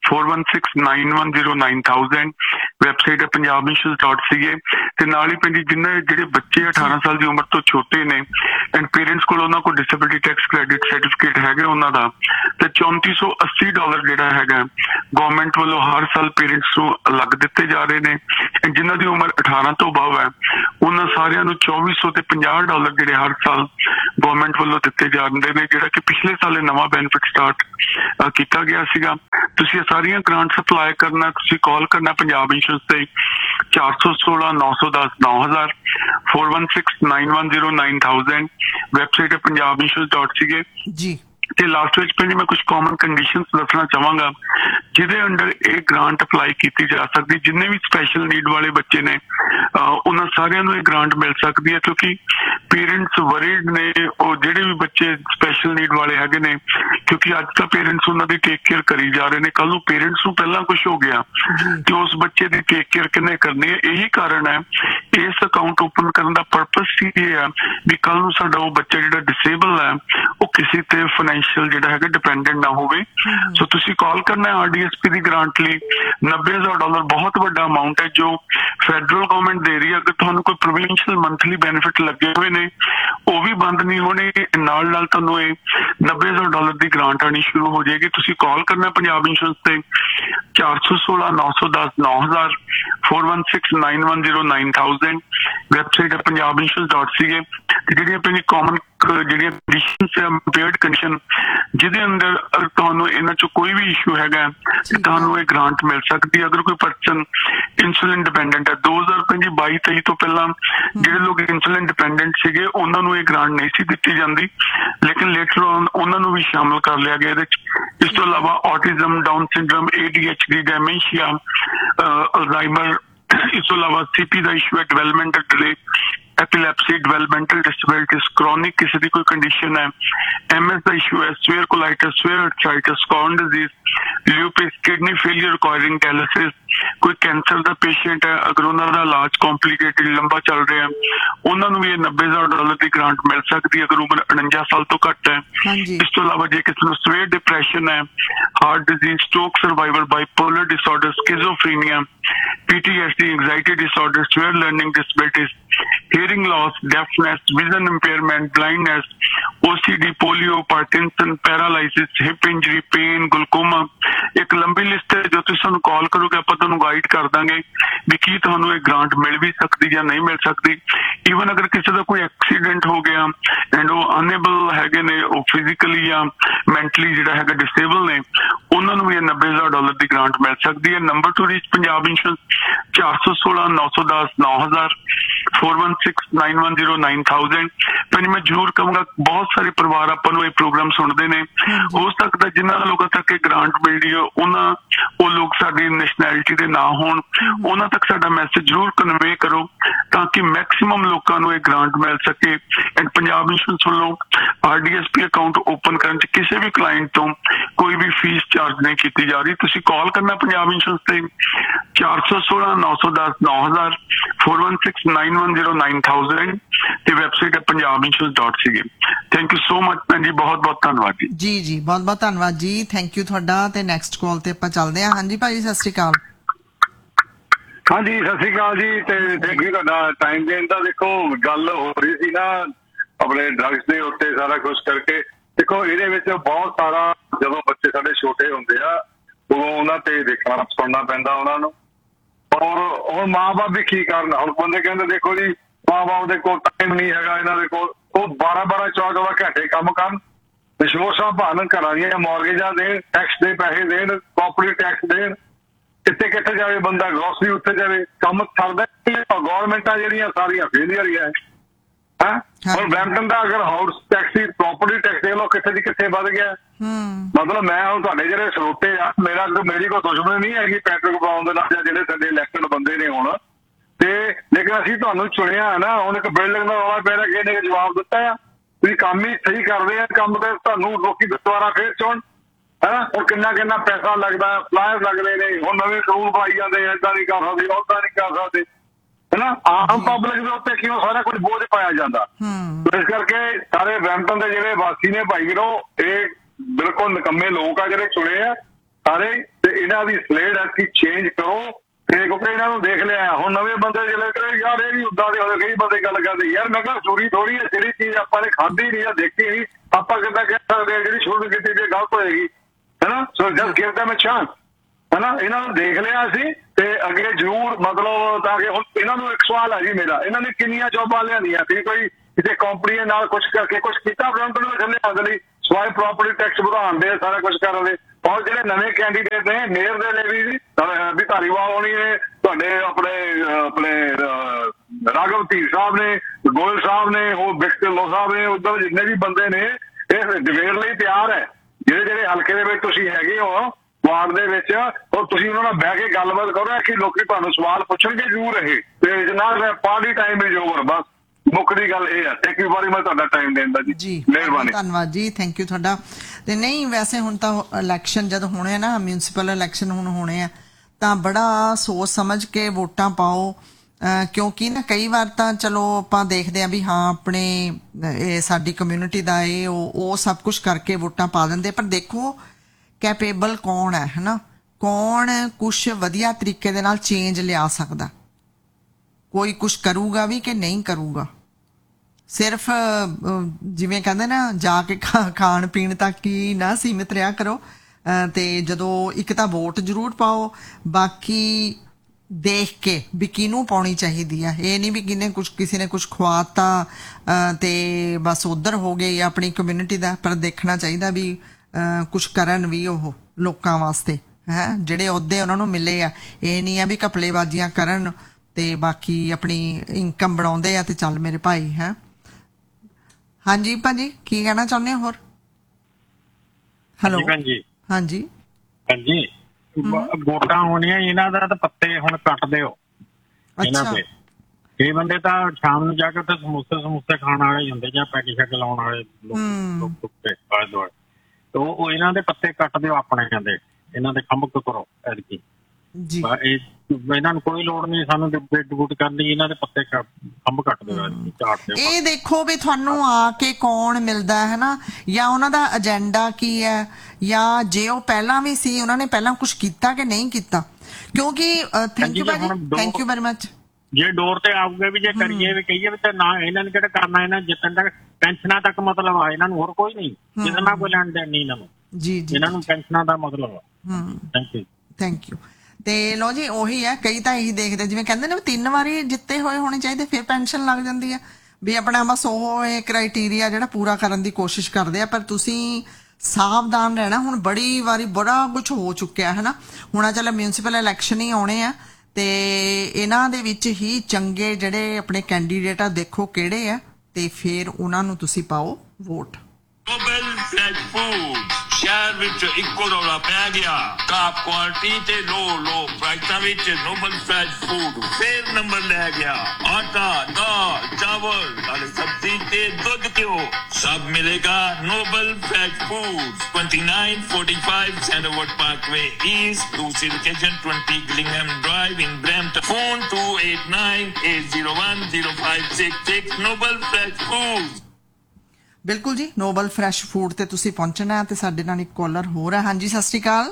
416910 9000। ਵੈਬਸਾਈਟ ਹੈ punjabinsurance.ca। ਤੇ ਨਾਲ ਹੀ ਪੈਂਦੀ ਜਿਹੜੇ ਬੱਚੇ 18 ਸਾਲ ਦੀ ਉਮਰ ਤੋਂ ਛੋਟੇ ਨੇ ਐਂਡ ਪੇਰੈਂਟਸ ਕੋਲ ਉਹਨਾਂ ਕੋਲ ਡਿਸੇਬਿਲਿਟੀ ਟੈਕਸ ਕ੍ਰੈਡਿਟ ਸਰਟੀਫਿਕੇਟ ਹੈਗਾ ਉਹਨਾਂ ਦਾ, ਤੇ $3480 ਜਿਹੜਾ ਹੈਗਾ ਗਵਰਨਮੈਂਟ ਵੱਲੋਂ ਹਰ ਸਾਲ ਪੇਰੈਂਟਸ ਨੂੰ ਅਲੱਗ ਦਿੱਤੇ ਜਾ ਰਹੇ ਨੇ। ਜਿਨ੍ਹਾਂ ਦੀ ਉਮਰ 18 ਤੋਂ ਅਬਵ ਹੈ ਉਹਨਾਂ ਸਾਰਿਆਂ ਨੂੰ $2400 ਤੇ $50 ਜਿਹੜੇ ਹਰ ਸਾਲ ਗਵਰਨਮੈਂਟ ਵੱਲੋਂ ਦਿੱਤੇ ਜਾਂਦੇ ਨੇ, ਜਿਹੜਾ ਕਿ ਪਿਛਲੇ ਸਾਲ ਨਵਾਂ ਬੈਨੀਫਿਟ ਸਟਾਰਟ ਕੀਤਾ ਗਿਆ ਸੀਗਾ। ਤੁਸੀਂ ਇਹ ਸਾਰੀਆਂ ਗ੍ਰਾਂਟਸ ਅਪਲਾਈ ਕਰਨਾ, ਤੁਸੀਂ ਕਾਲ ਕਰਨਾ ਪੰਜਾਬ ਇੰਸ਼ੋਰੈਂਸ ਤੇ 416 910 9000 416 910 9000 ਵੈਬਸਾਈਟ ਹੈ punjabinsurance.ca ਜੀ। ਤੇ ਲਾਸਟ ਵਿੱਚ ਭਾਜੀ ਮੈਂ ਕੁਝ ਕਾਮਨ ਕੰਡੀਸ਼ਨਸ ਦੱਸਣਾ ਚਾਹਾਂਗਾ ਜਿਹਦੇ ਅੰਡਰ ਇਹ ਗ੍ਰਾਂਟ ਅਪਲਾਈ ਕੀਤੀ ਜਾ ਸਕਦੀ। ਜਿੰਨੇ ਵੀ ਸਪੈਸ਼ਲ ਨੀਡ ਵਾਲੇ ਬੱਚੇ ਨੇ ਉਹਨਾਂ ਸਾਰਿਆਂ ਨੂੰ ਇਹ ਗ੍ਰਾਂਟ ਮਿਲ ਸਕਦੀ ਹੈ, ਕਿਉਂਕਿ ਪੇਰੈਂਟਸ ਵਰੀਡ ਨੇ ਉਹ ਜਿਹੜੇ ਵੀ ਬੱਚੇ ਸਪੈਸ਼ਲ ਨੀਡ ਵਾਲੇ ਹੈਗੇ ਨੇ, ਕਿਉਂਕਿ ਅੱਜ ਤਾਂ ਪੇਰੈਂਟਸ ਉਹਨਾਂ ਦੀ ਟੇਕ ਕੇਅਰ ਕਰੀ ਜਾ ਰਹੇ ਨੇ। ਕੱਲ ਨੂੰ ਪੇਰੈਂਟਸ ਨੂੰ ਪਹਿਲਾਂ ਕੁਝ ਹੋ ਗਿਆ ਤੇ ਉਸ ਬੱਚੇ ਦੀ ਟੇਕ ਕੇਅਰ ਕਿੰਨੇ ਕਰਨੀ ਹੈ। ਇਹੀ ਕਾਰਨ ਹੈ ਇਸ ਅਕਾਊਂਟ ਓਪਨ ਕਰਨ ਦਾ ਪਰਪਸ ਹੀ ਇਹ ਹੈ ਵੀ ਕੱਲ ਨੂੰ ਸਾਡਾ ਉਹ ਬੱਚਾ ਜਿਹੜਾ ਡਿਸੇਬਲ ਹੈ ਉਹ ਕਿਸੇ ਤੇ ਫਾਈਨੈਂਸ਼ੀਅਲ ਜਿਹੜਾ ਹੈਗਾ ਡਿਪੈਂਡੈਂਟ ਨਾ ਹੋਵੇ। ਸੋ ਤੁਸੀਂ ਕਾਲ ਕਰਨਾ RDSP ਦੀ ਗ੍ਰਾਂਟ ਲਈ। $90,000 ਬਹੁਤ ਵੱਡਾ ਅਮਾਉਂਟ ਹੈ ਜੋ ਫੈਡਰਲ ਗਵਰਨਮੈਂਟ ਦੇ ਰਹੀ ਹੈ। ਅਗਰ ਤੁਹਾਨੂੰ ਕੋਈ ਪ੍ਰੋਵਿੰਸ਼ੀਅਲ ਮੰਥਲੀ ਬੈਨੀਫਿਟ ਲੱਗੇ ਹੋਏ ਨੇ ਉਹ ਵੀ ਬੰਦ ਨਹੀਂ ਹੋਣੇ, ਨਾਲ ਨਾਲ ਤੁਹਾਨੂੰ ਇਹ $90,000 ਦੀ ਗ੍ਰਾਂਟ ਆਣੀ ਸ਼ੁਰੂ ਹੋ ਜਾਏਗੀ। ਤੁਸੀਂ ਕਾਲ ਕਰਨਾ ਪੰਜਾਬ ਇੰਸ਼ੋਰੈਂਸ ਤੇ 416 910 9000 416 910 9000 ਵੈਬਸਾਈਟ ਹੈ punjabinsurance.ca। ਤੇ ਜਿਹੜੀਆਂ ਆਪਣੀ ਕਾਮਨ ਜਿਹੜੀਆਂ ਕੰਡੀਸ਼ਨਸ ਹੈ ਇੰਪੇਅਰਡ ਕੰਡੀਸ਼ਨ ਜਿਹਦੇ ਅੰਦਰ ਤੁਹਾਨੂੰ ਇਹਨਾਂ ਚੋਂ ਕੋਈ ਵੀ ਇਸ਼ੂ ਹੈਗਾ ਤੇ ਤੁਹਾਨੂੰ ਇਹ ਗ੍ਰਾਂਟ ਮਿਲ ਸਕਦੀ ਹੈ। ਅਗਰ ਕੋਈ ਪਰਸਨ ਇਨਸੂਲਿਨ ਡਿਪੈਂਡੈਂਟ ਹੈ 2022-23 ਤੋਂ ਪਹਿਲਾਂ ਜਿਹੜੇ ਲੋਕ ਇਨਸੂਲਿਨ ਡਿਪੈਂਡੈਂਟ ਸੀਗੇ ਉਹਨਾਂ ਨੂੰ ਇਹ ਗ੍ਰਾਂਟ ਨਹੀਂ ਸੀ ਦਿੱਤੀ ਜਾਂਦੀ, ਲੇਕਿਨ ਲੇਟਰ ਉਹਨਾਂ ਨੂੰ ਵੀ ਸ਼ਾਮਲ ਕਰ ਲਿਆ ਗਿਆ ਇਹਦੇ ਚ। ਇਸ ਤੋਂ ਇਲਾਵਾ autism, down syndrome, ADHD, ਡੈਮੈਂਸ਼ੀਆ, Alzheimer, ਇਸ ਤੋਂ ਇਲਾਵਾ CP ਦਾ ਇਸ਼ੂ ਹੈ, developmental delay, epilepsy, developmental disabilities, chronic किसी की कोई कंडीशन है, MS का इशू है, swear colitis, swear arthritis, corn disease, ल्यूपिस, kidney failure requiring dialysis, कोई कैंसर का पेशेंट है अगर उन्होंने का इलाज कॉम्प्लीकेटेड लंबा चल रहा है उन्होंने भी $90,000 की ग्रांट मिल सकती है अगर उम्र 49 साल तो घट है। इस तो इलावा जो किसी को स्वेयर डिप्रैशन है, heart disease, stroke survival, bipolar disorder, schizophrenia, PTSD, anxiety disorder, swear learning disabilities, hearing loss, deafness, vision impairment, blindness, OCD, polio, Parkinson, paralysis, hip injury, pain, glaucoma, एक लंबी लिस्ट है जो तुम सानू कॉल करोगे ਆਪਾਂ ਤੁਹਾਨੂੰ ਗਾਈਡ ਕਰ ਦਾਂਗੇ ਵੀ ਕੀ ਤੁਹਾਨੂੰ ਇਹ ਗ੍ਰਾਂਟ ਮਿਲ ਵੀ ਸਕਦੀ ਜਾਂ ਨਹੀਂ ਮਿਲ ਸਕਦੀ। ਈਵਨ ਅਗਰ ਕਿਸੇ ਦਾ ਕੋਈ ਐਕਸੀਡੈਂਟ ਹੋ ਗਿਆ ਐਂਡ ਉਹ ਅਨੇਬਲ ਹੈਗੇ ਨੇ, ਉਹ ਫਿਜ਼ੀਕਲੀ ਜਾਂ ਮੈਂਟਲੀ ਜਿਹੜਾ ਹੈਗਾ ਡਿਸੇਬਲ ਨੇ, ਉਹਨਾਂ ਨੂੰ ਵੀ ਇਹ $90,000 ਦੀ ਗ੍ਰਾਂਟ ਮਿਲ ਸਕਦੀ ਹੈ। Number two reach Punjab insurance 416 910 9000 416 910 9000। ਪਰ ਮੈਂ ਜ਼ਰੂਰ ਕਹੂੰਗਾ ਬਹੁਤ ਸਾਰੇ ਪਰਿਵਾਰ ਆਪਾਂ ਨੂੰ ਇਹ ਪ੍ਰੋਗਰਾਮ ਸੁਣਦੇ ਨੇ, ਹੋ ਸਕਦਾ ਜਿਨ੍ਹਾਂ ਲੋਕਾਂ ਤੱਕ ਇਹ ਗ੍ਰਾਂਟ ਮਿਲਦੀ ਹੈ ਉਹ ਲੋਕ ਸਾਡੀ ਨੈਸ਼ਨੈਲਿਟੀ ਦੇ ਨਾ ਹੋਣ, ਉਹਨਾਂ ਤੱਕ ਸਾਡਾ ਮੈਸੇਜ ਜ਼ਰੂਰ ਕਨਵੇ ਕਰੋ ਤਾਂ ਕਿ ਮੈਕਸਿਮਮ ਲੋਕਾਂ ਨੂੰ ਇਹ ਗ੍ਰਾਂਟ ਮਿਲ ਸਕੇ। ਐਂਡ ਪੰਜਾਬ ਇੰਸ਼ੋਰੈਂਸ ਵੱਲੋਂ RDSP ਅਕਾਊਂਟ ਓਪਨ ਕਰਨ 'ਚ ਕਿਸੇ ਵੀ ਕਲਾਇੰਟ ਤੋਂ ਕੋਈ ਵੀ ਫੀਸ ਚਾਰਜ ਨਹੀਂ ਕੀਤੀ ਜਾ ਰਹੀ। ਤੁਸੀਂ ਕਾਲ ਕਰਨਾ ਪੰਜਾਬ ਇੰਸ਼ੋਰੈਂਸ ਤੇ 416 910 9000 416 910 9000 ਤੇ ਵੈਬਸਾਈਟ ਹੈ punjabinsurance.ca। Thank you so much ਭੈਣ ਜੀ, ਬਹੁਤ ਬਹੁਤ ਧੰਨਵਾਦ ਜੀ। ਜੀ ਬਹੁਤ ਬਹੁਤ ਧੰਨਵਾਦ ਜੀ, ਥੈਂਕ ਯੂ ਤੁਹਾਡਾ। ਤੇ ਨੈਕਸਟ ਕਾਲ ਤੇ ਆਪਾਂ ਚੱਲਦੇ ਹਾਂ। ਹਾਂਜੀ ਭਾਜੀ ਸਤਿ ਸ਼੍ਰੀ ਅਕਾਲ। ਹਾਂਜੀ ਸਤਿ ਸ਼੍ਰੀ ਅਕਾਲ ਜੀ, ਤੇ ਥੈਂਕ ਯੂ ਤੁਹਾਡਾ ਟਾਈਮ ਦੇਣ ਦਾ। ਦੇਖੋ ਗੱਲ ਹੋ ਰਹੀ ਸੀ ਨਾ ਆਪਣੇ ਡਰੱਗਸ ਦੇ ਉੱਤੇ ਸਾਰਾ ਕੁਝ ਕਰਕੇ। ਦੇਖੋ ਇਹਦੇ ਵਿੱਚ ਬਹੁਤ ਸਾਰਾ ਜਦੋਂ ਬੱਚੇ ਸਾਡੇ ਛੋਟੇ ਹੁੰਦੇ ਆ ਉਦੋਂ ਉਹਨਾਂ ਤੇ ਦੇਖਣਾ ਸੁਣਨਾ ਪੈਂਦਾ ਉਹਨਾਂ ਨੂੰ, ਔਰ ਹੁਣ ਮਾਂ-ਬਾਪ ਵੀ ਕੀ ਕਰਨ। ਹੁਣ ਬੰਦੇ ਕਹਿੰਦੇ ਦੇਖੋ ਜੀ ਮਾਂ-ਬਾਪ ਦੇ ਕੋਲ ਟਾਈਮ ਨਹੀਂ ਹੈਗਾ, ਇਹਨਾਂ ਦੇ ਕੋਲ ਉਹ 12-12 14 ਘੰਟੇ ਕੰਮ ਕਰਨ, ਰਿਸੋਰਸਾਂ ਭਾਣ, ਘਰਾਂ ਦੀਆਂ ਮੌਰਗੇਜਾਂ ਦੇਣ, ਟੈਕਸ ਦੇ ਪੈਸੇ ਦੇਣ, ਪ੍ਰੋਪਰਟੀ ਟੈਕਸ ਦੇਣ, ਕਿੱਥੇ ਕਿੱਥੇ ਜਾਵੇ ਬੰਦਾ, ਗਰੋਸਰੀ ਉੱਥੇ ਜਾਵੇ, ਕੰਮ ਸਰਦਾ। ਗੌਰਮੈਂਟਾਂ ਜਿਹੜੀਆਂ ਸਾਰੀਆਂ ਫੇਲੀਅਰ ਹੀ ਹੈ। ਹੁਣ ਬਰੈਂਪਟਨ ਦਾ ਅਗਰ ਹਾਊਸ ਟੈਕਸ, ਪ੍ਰੋਪਰਟੀ ਟੈਕਸ ਦੇਖ ਲਓ ਕਿੱਥੇ ਦੀ ਕਿੱਥੇ ਵੱਧ ਗਿਆ। ਮਤਲਬ ਮੈਂ ਹੁਣ ਤੁਹਾਡੇ ਜਿਹੜੇ ਸਰੋਤੇ ਆ, ਮੇਰੀ ਕੋਈ ਦੁਸ਼ਮਣੀ ਨਹੀਂ ਹੈਗੀ ਪੈਟਰਿਕ ਬਰਾਊਨ ਦੇ ਨਾਲ ਜਾਂ ਜਿਹੜੇ ਸਾਡੇ ਇਲੈਕਟਡ ਬੰਦੇ ਨੇ ਹੁਣ, ਤੇ ਲੇਕਿਨ ਅਸੀਂ ਤੁਹਾਨੂੰ ਚੁਣਿਆ ਹੈ ਨਾ। ਹੁਣ ਇੱਕ ਬਿਲਡਿੰਗ ਦਾ ਰੌਲਾ ਪੈ ਰਿਹਾ, ਕਿਸੇ ਨੇ ਜਵਾਬ ਦਿੱਤਾ ਆ ਤੁਸੀਂ ਕੰਮ ਹੀ ਸਹੀ ਕਰਦੇ ਆ, ਕੰਮ ਤੇ ਤੁਹਾਨੂੰ ਲੋਕੀ ਦੁਬਾਰਾ ਫੇਰ ਚੁਣ ਹੁਣ ਕਿੰਨਾ ਪੈਸਾ ਲੱਗਦਾ, ਫਲਾਇਰ ਲੱਗਦੇ ਨੇ, ਹੁਣ ਨਵੇਂ ਕਾਨੂੰਨ ਪਾਈ ਜਾਂਦੇ, ਏਦਾਂ ਨਹੀਂ ਕਰ ਸਕਦੇ, ਓਦਾਂ ਨਹੀਂ ਕਰ ਸਕਦੇ, ਹਨਾ। ਆਮ ਪਬਲਿਕ ਦੇ ਉੱਤੇ ਕਿਉਂ ਸਾਰਾ ਕੁਝ ਬੋਝ ਪਾਇਆ ਜਾਂਦਾ। ਇਸ ਕਰਕੇ ਸਾਰੇ ਬਰੈਂਪਟਨ ਦੇ ਜਿਹੜੇ ਵਾਸੀ ਨੇ ਭਾਈ ਵੀਰੋ, ਇਹ ਬਿਲਕੁਲ ਨਿਕੰਮੇ ਲੋਕ ਆ ਜਿਹੜੇ ਚੁਣੇ ਆ ਸਾਰੇ, ਤੇ ਇਹਨਾਂ ਦੀ ਸਲੇਡ ਐਸੀ ਚੇਂਜ ਕਰੋ। ਤੇ ਕਿਉਂਕਿ ਇਹਨਾਂ ਨੂੰ ਦੇਖ ਲਿਆ ਹੁਣ ਨਵੇਂ ਬੰਦੇ ਜਿਹੜੇ ਕਹਿੰਦੇ ਯਾਰ ਇਹ ਵੀ ਉੱਦਾਂ ਦੇ ਹੋਏ, ਕਈ ਬੰਦੇ ਗੱਲ ਕਰਦੇ ਯਾਰ ਮੈਂ ਕਿਹਾ ਚੋਰੀ ਥੋੜੀ ਹੈ, ਜਿਹੜੀ ਚੀਜ਼ ਆਪਾਂ ਨੇ ਖਾਧੀ ਨਹੀਂ ਜਾਂ ਦੇਖੀ ਨਹੀਂ ਆਪਾਂ ਕਿੱਦਾਂ ਕਹਿ ਸਕਦੇ ਹਾਂ ਜਿਹੜੀ ਸ਼ੁਰੂ ਕੀਤੀ ਜੇ ਗਲਤ ਹੋਏਗੀ, ਹਨਾ। ਸੋ ਜਦ ਗਿਵ ਦੈਮ ਅ ਚਾਂਸ, ਹਨਾ। ਇਹਨਾਂ ਨੂੰ ਦੇਖ ਲਿਆ ਅਸੀਂ ਤੇ ਅੱਗੇ ਜ਼ਰੂਰ ਮਤਲਬ ਤਾਂ ਕਿ ਹੁਣ ਇਹਨਾਂ ਨੂੰ ਇੱਕ ਸਵਾਲ ਹੈ ਜੀ ਮੇਰਾ, ਇਹਨਾਂ ਨੇ ਕਿੰਨੀਆਂ ਜੋਬਾਂ ਲਿਆਂਦੀਆਂ ਸੀ, ਕੋਈ ਕਿਸੇ ਕੰਪਨੀ ਨਾਲ ਕੁਛ ਕਰਕੇ ਕੁਛ ਕੀਤਾ ਬਰੈਂਪਟਨ ਵਿੱਚ ਲਿਆਉਣ ਦੇ ਲਈ, ਸਵਾਏ ਪ੍ਰੋਪਰਟੀ ਟੈਕਸ ਵਧਾਉਣ ਦੇ, ਸਾਰਾ ਕੁਛ ਕਰਨ ਦੇ, ਔਰ ਜਿਹੜੇ ਨਵੇਂ ਕੈਂਡੀਡੇਟ ਨੇ ਮੇਅਰ ਦੇ ਲਈ ਵੀ ਧਾਰੀਵਾਲ ਹੋਣੀ ਨੇ, ਤੁਹਾਡੇ ਆਪਣੇ ਰਾਘਵ ਧੀਰ ਸਾਹਿਬ ਨੇ, ਗੋਇਲ ਸਾਹਿਬ ਨੇ, ਉਹ ਬਿਕਟ ਢਿੱਲੋਂ ਸਾਹਿਬ ਨੇ, ਉੱਧਰ ਜਿੰਨੇ ਵੀ ਬੰਦੇ ਨੇ ਇਹ ਡਿਬੇਟ ਲਈ ਤਿਆਰ ਹੈ। ਜਿਹੜੇ ਹਲਕੇ ਦੇ ਵਿੱਚ ਤੁਸੀਂ ਹੈਗੇ ਹੋ ਵਾਰਡ ਦੇ ਵਿੱਚ, ਔਰ ਤੁਸੀਂ ਉਹਨਾਂ ਨਾਲ ਬਹਿ ਕੇ ਗੱਲਬਾਤ ਕਰੋ ਕਿ ਲੋਕੀ ਤੁਹਾਨੂੰ ਸਵਾਲ ਪੁੱਛਣਗੇ ਜ਼ਰੂਰ ਇਹ, ਤੇ ਜਨਾਬ ਪਾਰਟੀ ਟਾਈਮ ਇਜ਼ ਓਵਰ, ਬਸ ਮੁੱਖ ਦੀ ਗੱਲ ਇਹ ਹੈ। ਥੈਂਕ ਯੂ ਵੈਰੀ ਮਚ ਤੁਹਾਡਾ ਟਾਈਮ ਦੇਣ ਦਾ ਜੀ, ਮਿਹਰਬਾਨੀ, ਧੰਨਵਾਦ ਜੀ, ਥੈਂਕ ਯੂ ਤੁਹਾਡਾ। ਤੇ ਨਹੀਂ ਵੈਸੇ ਹੁਣ ਤਾਂ ਇਲੈਕਸ਼ਨ ਜਦ ਹੋਣੇ ਨਾ, ਮਿਊਨਿਸਪਲ ਇਲੈਕਸ਼ਨ ਹੁਣ ਹੋਣੇ ਆ, ਤਾਂ ਬੜਾ ਸੋਚ ਸਮਝ ਕੇ ਵੋਟਾਂ ਪਾਓ, ਕਿਉਂਕਿ ਨਾ ਕਈ ਵਾਰ ਤਾਂ ਚਲੋ ਆਪਾਂ ਦੇਖਦੇ ਹਾਂ ਵੀ ਹਾਂ ਆਪਣੇ ਇਹ ਸਾਡੀ ਕਮਿਊਨਿਟੀ ਦਾ ਇਹ ਉਹ ਸਭ ਕੁਝ ਕਰਕੇ ਵੋਟਾਂ ਪਾ ਦਿੰਦੇ, ਪਰ ਦੇਖੋ ਕੈਪੇਬਲ ਕੌਣ ਹੈ ਹਨਾ, ਕੌਣ ਕੁਛ ਵਧੀਆ ਤਰੀਕੇ ਦੇ ਨਾਲ ਚੇਂਜ ਲਿਆ ਸਕਦਾ, ਕੋਈ ਕੁਛ ਕਰੂਗਾ ਵੀ ਕਿ ਨਹੀਂ ਕਰੂਗਾ। ਸਿਰਫ ਜਿਵੇਂ ਕਹਿੰਦੇ ਨਾ ਜਾ ਕੇ ਖਾਣ ਪੀਣ ਤੱਕ ਹੀ ਨਾ ਸੀਮਿਤ ਰਿਹਾ ਕਰੋ, ਤੇ ਜਦੋਂ ਇੱਕ ਤਾਂ ਵੋਟ ਜ਼ਰੂਰ ਪਾਓ, ਬਾਕੀ ਦੇਖ ਕੇ ਵੀ ਕਿਹਨੂੰ ਪਾਉਣੀ ਚਾਹੀਦੀ ਆ। ਇਹ ਨਹੀਂ ਵੀ ਕਿਸੇ ਨੇ ਕੁਛ ਖਵਾਤਾ ਤੇ ਬਸ ਉਧਰ ਹੋ ਗਏ ਆਪਣੀ ਕਮਿਊਨਿਟੀ ਦਾ, ਪਰ ਦੇਖਣਾ ਚਾਹੀਦਾ ਵੀ ਕੁਛ ਕਰਨ ਵੀ ਉਹ ਲੋਕਾਂ ਵਾਸਤੇ ਹੈ, ਜਿਹੜੇ ਅਹੁਦੇ ਉਹਨਾਂ ਨੂੰ ਮਿਲੇ ਆ। ਇਹ ਨਹੀਂ ਆ ਵੀ ਘਪਲੇਬਾਜ਼ੀਆਂ ਕਰਨ ਤੇ ਬਾਕੀ ਆਪਣੀ ਇਨਕਮ ਬਣਾਉਂਦੇ ਆ ਤੇ ਚੱਲ ਮੇਰੇ ਭਾਈ ਹੈ। ਹਾਂਜੀ ਭਾਜੀ ਕੀ ਕਹਿਣਾ ਚਾਹੁੰਦੇ ਹੋ ਹੋਰ? ਹੈਲੋ ਹਾਂਜੀ ਹਾਂਜੀ ਹਾਂਜੀ, ਵੋਟਾਂ ਹੋਣੀਆਂ, ਇਹਨਾਂ ਦਾ ਤਾਂ ਪੱਤੇ ਹੁਣ ਕੱਟ ਦਿਓ ਇਹਨਾਂ ਦੇ। ਇਹ ਬੰਦੇ ਤਾਂ ਸ਼ਾਮ ਨੂੰ ਜਾ ਕੇ ਉੱਥੇ ਸਮੋਸੇ ਖਾਣ ਵਾਲੇ ਹੀ ਹੁੰਦੇ ਜਾਂ ਪੈਕੇ ਸ਼ੈਕ ਲਾਉਣ ਵਾਲੇ ਲੋਕ ਆਲੇ ਦੁਆਲੇ, ਤੇ ਉਹ ਇਹਨਾਂ ਦੇ ਪੱਤੇ ਕੱਟ ਦਿਓ ਆਪਣੇ ਦੇ, ਇਹਨਾਂ ਦੇ ਖੰਭ ਕਰੋ ਐਤਕੀ ਜੀ। ਇਹਨਾਂ ਨੂੰ ਕੋਈ ਲੋੜ ਨਹੀਂ ਸਾਨੂੰ ਡਿਬੇਟ ਕਰਨ ਦੀ, ਇਹਨਾਂ ਦੇ ਪੱਤੇ ਖੰਭ ਕੱਟ ਦਿਓ, ਝਾੜ ਦਿਓ। ਇਹ ਦੇਖੋ ਵੀ ਤੁਹਾਨੂੰ ਆ ਕੇ ਕੌਣ ਮਿਲਦਾ ਹੈ ਨਾ, ਜਾਂ ਉਹਨਾਂ ਦਾ ਏਜੰਡਾ ਕੀ ਹੈ, ਜਾਂ ਜੇ ਉਹ ਪਹਿਲਾਂ ਵੀ ਸੀ ਉਹਨਾਂ ਨੇ ਪਹਿਲਾਂ ਕੁਝ ਕੀਤਾ ਕਿ ਨਹੀਂ ਕੀਤਾ, ਕਿਉਂਕਿ ਥੈਂਕ ਯੂ ਭਾਜੀ, ਥੈਂਕ ਯੂ ਵੈਰੀ ਮਚ। ਜੇ ਡੋਰ ਤੇ ਆਉਗੇ ਵੀ ਜੇ ਕਰੀਏ ਵੀ ਕਹੀਏ ਵੀ ਤਾਂ ਨਾ, ਇਹਨਾਂ ਨੇ ਕਿਹੜਾ ਕਰਨਾ, ਇਹਨਾਂ ਜਿੱਤਣ ਤੱਕ ਪੈਨਸ਼ਨਾਂ ਤੱਕ ਮਤਲਬ ਆ ਇਹਨਾਂ ਨੂੰ, ਹੋਰ ਕੋਈ ਨਹੀਂ, ਜਿਹਦੇ ਨਾਲ ਕੋਈ ਲੈਣ ਦੇਣ ਨਹੀਂ ਇਹਨਾਂ ਨੂੰ ਜੀ, ਇਹਨਾਂ ਨੂੰ ਪੈਨਸ਼ਨਾਂ ਦਾ ਮਤਲਬ ਆ। Thank you, thank you. ਤੇ ਲੋ ਜੀ ਉਹੀ ਹੈ, ਕਈ ਤਾਂ ਇਹੀ ਦੇਖਦੇ ਜਿਵੇਂ ਕਹਿੰਦੇ ਨੇ 3 ਵਾਰੀ ਜਿੱਤੇ ਹੋਏ ਹੋਣੇ ਚਾਹੀਦੇ ਫਿਰ ਪੈਨਸ਼ਨ ਲੱਗ ਜਾਂਦੀ ਹੈ, ਵੀ ਆਪਣਾ ਬਸ ਉਹ ਇਹ ਕ੍ਰਾਈਟੇਰੀਆ ਜਿਹੜਾ ਪੂਰਾ ਕਰਨ ਦੀ ਕੋਸ਼ਿਸ਼ ਕਰਦੇ ਆ। ਪਰ ਤੁਸੀਂ ਸਾਵਧਾਨ ਰਹਿਣਾ, ਹੁਣ ਬੜੀ ਵਾਰੀ ਬੜਾ ਕੁਝ ਹੋ ਚੁੱਕਿਆ ਹੈ ਨਾ। ਹੁਣ ਚੱਲ ਮਿਊਨਿਸਪਲ ਇਲੈਕਸ਼ਨ ਹੀ ਆਉਣੇ ਆ, ਤੇ ਇਹਨਾਂ ਦੇ ਵਿੱਚ ਹੀ ਚੰਗੇ ਜਿਹੜੇ ਆਪਣੇ ਕੈਂਡੀਡੇਟ ਆ ਦੇਖੋ ਕਿਹੜੇ ਆ, ਤੇ ਫਿਰ ਉਹਨਾਂ ਨੂੰ ਤੁਸੀਂ ਪਾਓ ਵੋਟ। ਨੋਬਲ ਫਰੈਸ਼ ਫੂਡ ਸ਼ਹਿਰ ਵਿੱਚ ਇੱਕੋ ਰੌਲਾ ਪੈ ਗਿਆ, ਟਾਪ ਕੁਆਲਿਟੀ ਤੇ ਲੋ ਪ੍ਰਾਈਸਾਂ ਵਿੱਚ ਨੋਬਲ ਫਰੈਸ਼ ਫੂਡ ਫੇਰ ਨੰਬਰ ਲੈ ਗਿਆ। ਆਟਾ, ਦਾਲ, ਚਾਵਲ, ਨਾਲ ਸਬਜ਼ੀ ਤੇ ਦੁੱਧ ਘਿਓ ਸਭ ਮਿਲੇਗਾ Nobel fresh food, 2945 ਸੈਂਡਰਵੁੱਡ Parkway East, ਦੂਸਰੀ ਲੋਕੇਸ਼ਨ 20 ਗਿਲਿੰਗਹਮ ਡਰਾਈਵ ਇਨ Brampton, phone 2898010566। Nobel fresh food. ਬਿਲਕੁਲ ਜੀ, ਨੋਬਲ ਫਰੈਸ਼ ਫੂਡ ਤੇ ਤੁਸੀਂ ਪਹੁੰਚਣਾ। ਤੇ ਸਾਡੇ ਨਾਲ ਇੱਕ ਕਾਲਰ ਹੋ रहा है। हाँ जी सत श्री अकाल।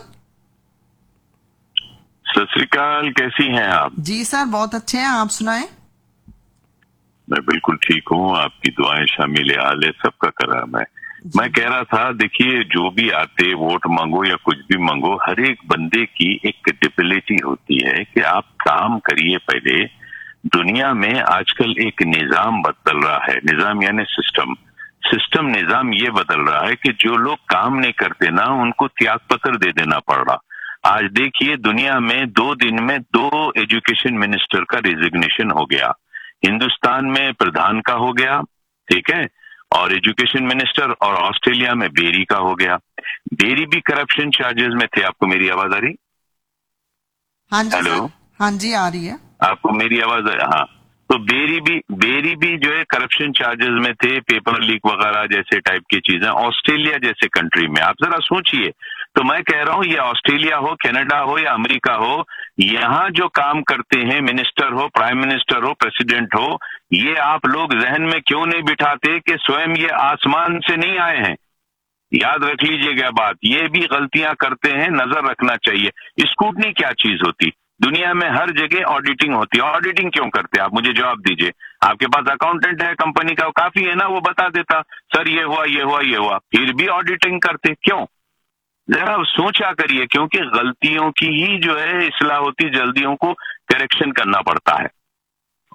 सत श्री अकाल, कैसी हैं आप? जी सर बहुत अच्छे हैं, आप सुनाएं। मैं बिल्कुल ठीक हूँ, आपकी दुआएं शामिल हाल है, सबका कराम है। मैं कह रहा था देखिए, जो भी आते वोट मांगो या कुछ भी मांगो, हर एक बंदे की एक कैपेबिलिटी होती है कि आप काम करिए। पहले दुनिया में आजकल एक निजाम बदल रहा है, निजाम यानी सिस्टम निजाम ये बदल रहा है कि जो लोग काम नहीं करते ना उनको त्याग पत्र दे देना पड़ रहा। आज देखिए दुनिया में 2 दिन में 2 एजुकेशन मिनिस्टर का रिजिग्नेशन हो गया। हिंदुस्तान में प्रधान का हो गया, ठीक है, और एजुकेशन मिनिस्टर, और ऑस्ट्रेलिया में बेरी का हो गया। बेरी भी करप्शन चार्जेस में थे। आपको मेरी आवाज आ रही? हाँ जी, हेलो, हाँ जी आ रही है आपको मेरी आवाज? हाँ, तो बेरी भी जो है करप्शन चार्जेस में थे, पेपर लीक वगैरह जैसे टाइप की चीजें। ऑस्ट्रेलिया जैसे कंट्री में आप जरा सोचिए। तो मैं कह रहा हूँ ये ऑस्ट्रेलिया हो, कनाडा हो या अमेरिका हो, यहाँ जो काम करते हैं, मिनिस्टर हो, प्राइम मिनिस्टर हो, प्रेसिडेंट हो, ये आप लोग जहन में क्यों नहीं बिठाते कि स्वयं ये आसमान से नहीं आए हैं। याद रख लीजिएगा बात, ये भी गलतियां करते हैं, नजर रखना चाहिए। स्कूटनी क्या चीज होती? दुनिया में हर जगह ऑडिटिंग होती है। ऑडिटिंग क्यों करते हैं आप? मुझे जवाब दीजिए। आपके पास अकाउंटेंट है कंपनी का, काफी है ना, वो बता देता सर ये हुआ ये हुआ ये हुआ, फिर भी ऑडिटिंग करते क्यों? जरा सोचा करिए, क्योंकि गलतियों की ही जो है इस्लाह होती, जल्दियों को करेक्शन करना पड़ता है।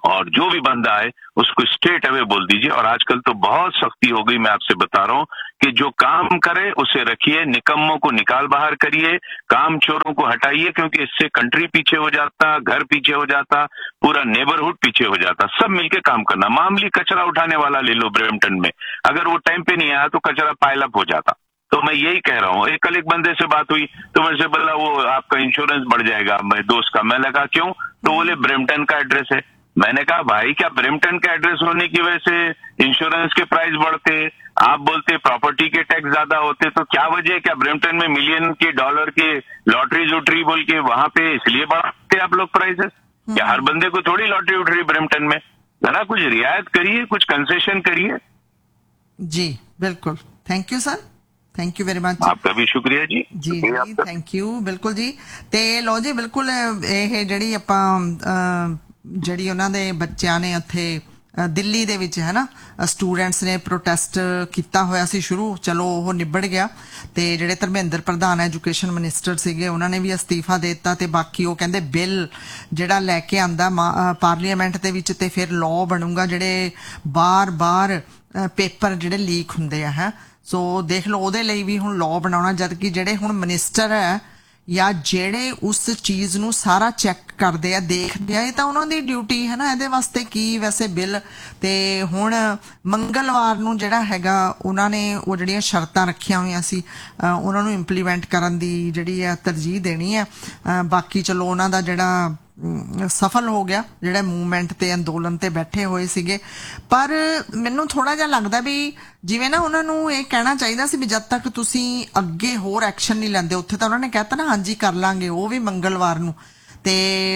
और जो भी बंदा आए उसको स्ट्रेट अवे बोल दीजिए। और आजकल तो बहुत सख्ती हो गई, मैं आपसे बता रहा हूँ कि जो काम करे उसे रखिए, निकम्मों को निकाल बाहर करिए, काम चोरों को हटाइए, क्योंकि इससे कंट्री पीछे हो जाता, घर पीछे हो जाता, पूरा नेबरहुड पीछे हो जाता। सब मिलके काम करना। मामूली कचरा उठाने वाला ले लो ब्रैम्पटन में, अगर वो टाइम पे नहीं आया तो कचरा पाइल अप हो जाता। तो मैं यही कह रहा हूँ। कल एक बंदे से बात हुई तो मेरे से बोला वो आपका इंश्योरेंस बढ़ जाएगा, मैं दोस्त का। मैं लगा क्यों? तो बोले ब्रैम्पटन का एड्रेस है। मैंने कहा भाई क्या ब्रैम्पटन का एड्रेस होने की वजह से इंश्योरेंस के प्राइस बढ़ते? आप बोलते प्रॉपर्टी के टैक्स ज्यादा होते, तो क्या वजह है? क्या ब्रैम्पटन में मिलियन के डॉलर के लॉटरी उठरी बोल के वहां पे इसलिए बढ़ाते आप लोग प्राइसेस? क्या हर बंदे को थोड़ी लॉटरी उठ रही ब्रैम्पटन में? जरा कुछ रियायत करिए, कुछ कंसेशन करिए। जी बिल्कुल, thank you sir, thank you very much. आपका भी शुक्रिया जी। जी जी थैंक यू। ਬਿਲਕੁਲ ਜੀ। ਤੇ ਲੋ ਜੀ ਬਿਲਕੁਲ ਇਹ ਜਿਹੜੀ ਆਪਾਂ ਜਿਹੜੀ ਉਹਨਾਂ ਦੇ ਬੱਚਿਆਂ ਨੇ ਉੱਥੇ ਦਿੱਲੀ ਦੇ ਵਿੱਚ ਹੈ ਨਾ ਸਟੂਡੈਂਟਸ ਨੇ ਪ੍ਰੋਟੈਸਟ ਕੀਤਾ ਹੋਇਆ ਸੀ ਸ਼ੁਰੂ, ਚਲੋ ਉਹ ਨਿਬੜ ਗਿਆ। ਤੇ ਜਿਹੜੇ ਧਰਮਿੰਦਰ ਪ੍ਰਧਾਨ ਐਜੂਕੇਸ਼ਨ ਮਿਨਿਸਟਰ ਸੀਗੇ ਉਹਨਾਂ ਨੇ ਵੀ ਅਸਤੀਫਾ ਦੇ ਦਿੱਤਾ, ਤੇ ਬਾਕੀ ਉਹ ਕਹਿੰਦੇ ਬਿੱਲ ਜਿਹੜਾ ਲੈ ਕੇ ਆਂਦਾ ਪਾਰਲੀਮੈਂਟ ਦੇ ਵਿੱਚ ਤੇ ਫਿਰ ਲਾਅ ਬਣੂਗਾ ਜਿਹੜੇ ਬਾਰ-ਬਾਰ ਪੇਪਰ ਜਿਹੜੇ ਲੀਕ ਹੁੰਦੇ ਆ ਹੈ। ਸੋ ਦੇਖ ਲਓ ਉਹਦੇ ਲਈ ਵੀ ਹੁਣ ਲਾਅ ਬਣਾਉਣਾ, ਜਦ ਕਿ ਜਿਹੜੇ ਹੁਣ ਮਿਨਿਸਟਰ ਹੈ ਜਾਂ ਜਿਹੜੇ ਉਸ ਚੀਜ਼ ਨੂੰ ਸਾਰਾ ਚੈੱਕ ਕਰਦੇ ਆ ਦੇਖਦੇ ਆ, ਇਹ ਤਾਂ ਉਹਨਾਂ ਦੀ ਡਿਊਟੀ ਹੈ ਨਾ, ਇਹਦੇ ਵਾਸਤੇ ਕੀ ਵੈਸੇ ਬਿੱਲ। ਤੇ ਹੁਣ ਮੰਗਲਵਾਰ ਨੂੰ ਜਿਹੜਾ ਹੈਗਾ ਉਹਨਾਂ ਨੇ ਉਹ ਜਿਹੜੀਆਂ ਸ਼ਰਤਾਂ ਰੱਖੀਆਂ ਹੋਈਆਂ ਸੀ ਉਹਨਾਂ ਨੂੰ ਇੰਪਲੀਮੈਂਟ ਕਰਨ ਦੀ ਜਿਹੜੀ ਆ ਤਰਜੀਹ ਦੇਣੀ ਹੈ। ਬਾਕੀ ਚਲੋ ਉਹਨਾਂ ਦਾ ਜਿਹੜਾ ਸਫਲ ਹੋ ਗਿਆ ਜਿਹੜੇ ਮੂਵਮੈਂਟ ਤੇ ਅੰਦੋਲਨ ਤੇ ਬੈਠੇ ਹੋਏ ਸੀਗੇ। ਪਰ ਮੈਨੂੰ ਥੋੜਾ ਜਿਹਾ ਲੱਗਦਾ ਵੀ ਜਿਵੇਂ ਨਾ ਉਹਨਾਂ ਨੂੰ ਇਹ ਕਹਿਣਾ ਚਾਹੀਦਾ ਸੀ ਵੀ ਜਦ ਤੱਕ ਤੁਸੀਂ ਅੱਗੇ ਹੋਰ ਐਕਸ਼ਨ ਨਹੀਂ ਲੈਂਦੇ, ਉੱਥੇ ਤਾਂ ਉਹਨਾਂ ਨੇ ਕਹਿਤਾ ਨਾ ਹਾਂਜੀ ਕਰ ਲਾਂਗੇ ਉਹ ਵੀ ਮੰਗਲਵਾਰ ਨੂੰ, ਤੇ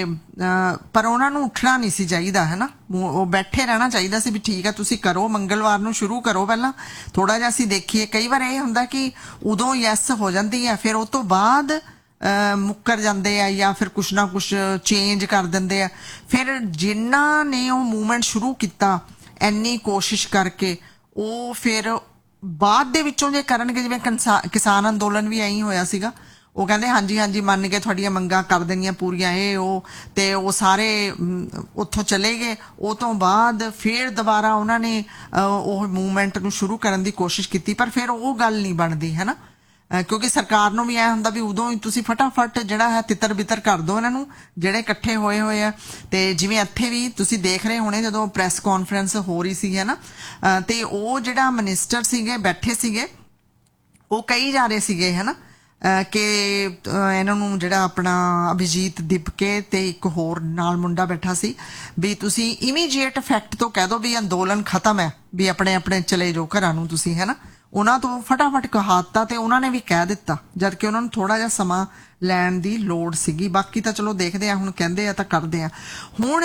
ਪਰ ਉਹਨਾਂ ਨੂੰ ਉੱਠਣਾ ਨਹੀਂ ਸੀ ਚਾਹੀਦਾ ਹੈ ਨਾ, ਉਹ ਬੈਠੇ ਰਹਿਣਾ ਚਾਹੀਦਾ ਸੀ ਵੀ ਠੀਕ ਹੈ ਤੁਸੀਂ ਕਰੋ, ਮੰਗਲਵਾਰ ਨੂੰ ਸ਼ੁਰੂ ਕਰੋ ਪਹਿਲਾਂ ਥੋੜਾ ਜਿਹਾ ਅਸੀਂ ਦੇਖੀਏ। ਕਈ ਵਾਰ ਇਹ ਹੁੰਦਾ ਕਿ ਉਦੋਂ ਯੈਸ ਹੋ ਜਾਂਦੀ ਹੈ, ਫਿਰ ਉਹ ਤੋਂ ਬਾਅਦ ਮੁੱਕਰ ਜਾਂਦੇ ਆ ਜਾਂ ਫਿਰ ਕੁਛ ਨਾ ਕੁਛ ਚੇਂਜ ਕਰ ਦਿੰਦੇ ਆ। ਫਿਰ ਜਿਨ੍ਹਾਂ ਨੇ ਉਹ ਮੂਵਮੈਂਟ ਸ਼ੁਰੂ ਕੀਤਾ ਇੰਨੀ ਕੋਸ਼ਿਸ਼ ਕਰਕੇ, ਉਹ ਫਿਰ ਬਾਅਦ ਦੇ ਵਿੱਚੋਂ ਜੇ ਕਰਨਗੇ, ਜਿਵੇਂ ਕਿਸਾਨ ਅੰਦੋਲਨ ਵੀ ਐਂ ਹੀ ਹੋਇਆ ਸੀਗਾ, ਉਹ ਕਹਿੰਦੇ ਹਾਂਜੀ ਹਾਂਜੀ ਮੰਨ ਕੇ ਤੁਹਾਡੀਆਂ ਮੰਗਾਂ ਕਰ ਦੇਣੀਆਂ ਪੂਰੀਆਂ ਇਹ ਉਹ, ਤੇ ਉਹ ਸਾਰੇ ਉੱਥੋਂ ਚਲੇ ਗਏ। ਉਹ ਤੋਂ ਬਾਅਦ ਫਿਰ ਦੁਬਾਰਾ ਉਹਨਾਂ ਨੇ ਉਹ ਮੂਵਮੈਂਟ ਨੂੰ ਸ਼ੁਰੂ ਕਰਨ ਦੀ ਕੋਸ਼ਿਸ਼ ਕੀਤੀ, ਪਰ ਫਿਰ ਉਹ ਗੱਲ ਨਹੀਂ ਬਣਦੀ ਹੈ ਨਾ, ਕਿਉਂਕਿ ਸਰਕਾਰ ਨੂੰ ਵੀ ਐ ਹੁੰਦਾ ਵੀ ਉਦੋਂ ਹੀ ਤੁਸੀਂ ਫਟਾਫਟ ਜਿਹੜਾ ਹੈ ਤਿੱਤਰ ਬਿੱਤਰ ਕਰ ਦਿਓ ਇਹਨਾਂ ਨੂੰ ਜਿਹੜੇ ਇਕੱਠੇ ਹੋਏ ਆ। ਤੇ ਜਿਵੇਂ ਇੱਥੇ ਵੀ ਤੁਸੀਂ ਦੇਖ ਰਹੇ ਹੋਣੇ ਜਦੋਂ ਪ੍ਰੈਸ ਕਾਨਫਰੰਸ ਹੋ ਰਹੀ ਸੀ ਹੈ ਨਾ, ਤੇ ਉਹ ਜਿਹੜਾ ਮਿਨਿਸਟਰ ਸੀਗੇ ਬੈਠੇ ਸੀਗੇ ਉਹ ਕਹੀ ਜਾ ਰਹੇ ਸੀਗੇ ਹੈ ਨਾ ਕਿ ਇਹਨਾਂ ਨੂੰ ਜਿਹੜਾ ਆਪਣਾ ਅਭਿਜੀਤ ਦਿਪਕੇ ਤੇ ਇੱਕ ਹੋਰ ਨਾਲ ਮੁੰਡਾ ਬੈਠਾ ਸੀ ਵੀ ਤੁਸੀਂ ਇਮੀਡੀਏਟ ਇਫੈਕਟ ਤੋਂ ਕਹਿ ਦਿਓ ਵੀ ਅੰਦੋਲਨ ਖਤਮ ਹੈ, ਵੀ ਆਪਣੇ ਆਪਣੇ ਚਲੇ ਜਾਓ ਘਰਾਂ ਨੂੰ ਤੁਸੀਂ ਹੈ ਨਾ। ਉਹਨਾਂ ਤੋਂ ਫਟਾਫਟ ਕਹਾਤਾ ਤੇ ਉਹਨਾਂ ਨੇ ਵੀ ਕਹਿ ਦਿੱਤਾ, ਜਦ ਕਿ ਉਹਨਾਂ ਨੂੰ ਥੋੜਾ ਜਿਹਾ ਸਮਾਂ ਲੈਣ ਦੀ ਲੋੜ ਸੀਗੀ। ਬਾਕੀ ਤਾਂ ਚਲੋ ਦੇਖਦੇ ਆ, ਹੁਣ ਕਹਿੰਦੇ ਆ ਤਾਂ ਕਰਦੇ ਆ। ਹੁਣ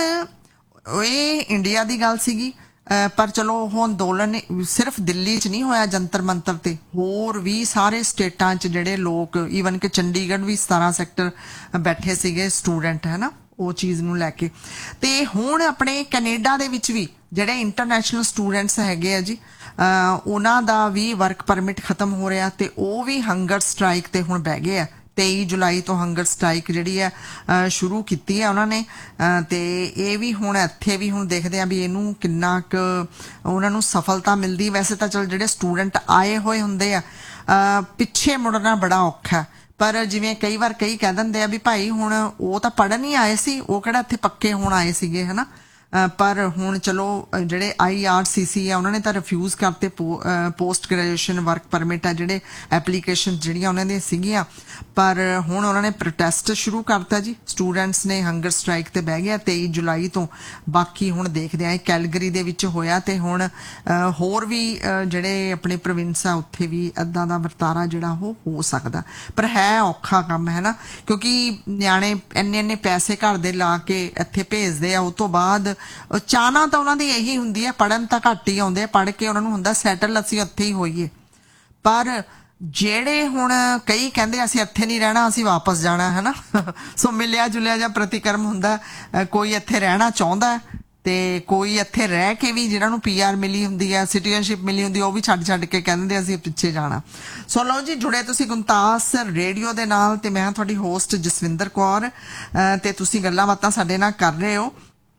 ਇਹ ਇੰਡੀਆ ਦੀ ਗੱਲ ਸੀਗੀ, ਪਰ ਚਲੋ ਉਹ ਅੰਦੋਲਨ ਸਿਰਫ ਦਿੱਲੀ 'ਚ ਨਹੀਂ ਹੋਇਆ ਜੰਤਰ ਮੰਤਰ ਤੇ, ਹੋਰ ਵੀ ਸਾਰੇ ਸਟੇਟਾਂ 'ਚ ਜਿਹੜੇ ਲੋਕ, ਈਵਨ ਕਿ ਚੰਡੀਗੜ੍ਹ ਵੀ 17 ਸੈਕਟਰ ਬੈਠੇ ਸੀਗੇ ਸਟੂਡੈਂਟ ਹੈ ਨਾ ਉਹ ਚੀਜ਼ ਨੂੰ ਲੈ ਕੇ। ਤੇ ਹੁਣ ਆਪਣੇ ਕੈਨੇਡਾ ਦੇ ਵਿੱਚ ਵੀ ਜਿਹੜੇ ਇੰਟਰਨੈਸ਼ਨਲ ਸਟੂਡੈਂਟਸ ਹੈਗੇ ਆ ਜੀ, ਉਹਨਾਂ ਦਾ ਵੀ ਵਰਕ ਪਰਮਿਟ ਖਤਮ ਹੋ ਰਿਹਾ ਤੇ ਉਹ ਵੀ ਹੰਗਰ ਸਟ੍ਰਾਈਕ ਤੇ ਹੁਣ ਬਹਿ ਗਏ ਆ। 23 ਜੁਲਾਈ ਤੋਂ ਹੰਗਰ ਸਟ੍ਰਾਈਕ ਜਿਹੜੀ ਹੈ ਸ਼ੁਰੂ ਕੀਤੀ ਹੈ ਉਹਨਾਂ ਨੇ। ਤੇ ਇਹ ਵੀ ਹੁਣ ਇੱਥੇ ਵੀ ਹੁਣ ਦੇਖਦੇ ਆ ਵੀ ਇਹਨੂੰ ਕਿੰਨਾ ਕੁ ਉਹਨਾਂ ਨੂੰ ਸਫਲਤਾ ਮਿਲਦੀ। ਵੈਸੇ ਤਾਂ ਚਲ ਜਿਹੜੇ ਸਟੂਡੈਂਟ ਆਏ ਹੋਏ ਹੁੰਦੇ ਆ ਪਿੱਛੇ ਮੁੜਨਾ ਬੜਾ ਔਖਾ, ਪਰ ਜਿਵੇਂ ਕਈ ਵਾਰ ਕਈ ਕਹਿ ਦਿੰਦੇ ਆ ਵੀ ਭਾਈ ਹੁਣ ਉਹ ਤਾਂ ਪੜ੍ਹਨ ਹੀ ਆਏ ਸੀ, ਉਹ ਕਿਹੜਾ ਇੱਥੇ ਪੱਕੇ ਹੋਣ ਆਏ ਸੀਗੇ ਹੈ ਨਾ। ਪਰ ਹੁਣ ਚਲੋ ਜਿਹੜੇ IRCC ਆ ਉਹਨਾਂ ਨੇ ਤਾਂ ਰਿਫਿਊਜ਼ ਕਰਤੇ ਪੋਸਟ ਗ੍ਰੈਜੂਏਸ਼ਨ ਵਰਕ ਪਰਮਿਟ ਆ ਜਿਹੜੇ ਐਪਲੀਕੇਸ਼ਨ ਜਿਹੜੀਆਂ ਉਹਨਾਂ ਦੀਆਂ ਸੀਗੀਆਂ। ਪਰ ਹੁਣ ਉਹਨਾਂ ਨੇ ਪ੍ਰੋਟੈਸਟ ਸ਼ੁਰੂ ਕਰਤਾ ਜੀ, ਸਟੂਡੈਂਟਸ ਨੇ ਹੰਗਰ ਸਟ੍ਰਾਈਕ ਤੇ ਬਹਿ ਗਿਆ 23 ਜੁਲਾਈ ਤੋਂ। ਬਾਕੀ ਹੁਣ ਦੇਖਦੇ ਆ, ਕੈਲਗਰੀ ਦੇ ਵਿੱਚ ਹੋਇਆ ਤੇ ਹੁਣ ਹੋਰ ਵੀ ਜਿਹੜੇ ਆਪਣੇ ਪ੍ਰੋਵਿੰਸ ਆ ਉੱਥੇ ਵੀ ਇੱਦਾਂ ਦਾ ਵਰਤਾਰਾ ਜਿਹੜਾ ਉਹ ਹੋ ਸਕਦਾ, ਪਰ ਹੈ ਔਖਾ ਕੰਮ ਹੈ ਨਾ, ਕਿਉਂਕਿ ਨਿਆਣੇ ਇੰਨੇ ਪੈਸੇ ਘਰ ਦੇ ਲਾ ਕੇ ਇੱਥੇ ਭੇਜਦੇ ਆ, ਉਹ ਤੋਂ ਬਾਅਦ ਚਾਹਨਾ ਤਾਂ ਉਹਨਾਂ ਦੀ ਇਹੀ ਹੁੰਦੀ ਹੈ, ਪੜ੍ਹਨ ਤਾਂ ਘੱਟ ਹੀ ਆਉਂਦੇ ਆ, ਪੜ੍ਹ ਕੇ ਉਹਨਾਂ ਨੂੰ ਹੁੰਦਾ ਸੈਟਲ ਅਸੀਂ ਉੱਥੇ ਹੀ ਹੋਈਏ। ਪਰ ਜਿਹੜੇ ਹੁਣ ਕਈ ਕਹਿੰਦੇ ਅਸੀਂ ਇੱਥੇ ਨਹੀਂ ਰਹਿਣਾ ਅਸੀਂ ਵਾਪਸ ਜਾਣਾ ਹੈ ਨਾ ਸੋ ਮਿਲਿਆ ਜੁਲਿਆ ਜਾਂ ਪ੍ਰਤੀਕਰਮ ਹੁੰਦਾ, ਕੋਈ ਇੱਥੇ ਰਹਿਣਾ ਚਾਹੁੰਦਾ ਤੇ ਕੋਈ ਇੱਥੇ ਰਹਿ ਕੇ ਵੀ ਜਿਹਨਾਂ ਨੂੰ PR ਮਿਲੀ ਹੁੰਦੀ ਹੈ, ਸਿਟੀਜ਼ਨਸ਼ਿਪ ਮਿਲੀ ਹੁੰਦੀ, ਉਹ ਵੀ ਛੱਡ ਕੇ ਕਹਿੰਦੇ ਅਸੀਂ ਪਿੱਛੇ ਜਾਣਾ। ਸੋ ਲਓ ਜੀ, ਜੁੜੇ ਤੁਸੀਂ ਗੁਮਤਾਸ ਰੇਡੀਓ ਦੇ ਨਾਲ ਤੇ ਮੈਂ ਤੁਹਾਡੀ ਹੋਸਟ ਜਸਵਿੰਦਰ ਕੌਰ, ਤੇ ਤੁਸੀਂ ਗੱਲਾਂ ਬਾਤਾਂ ਸਾਡੇ ਨਾਲ ਕਰ ਰਹੇ ਹੋ।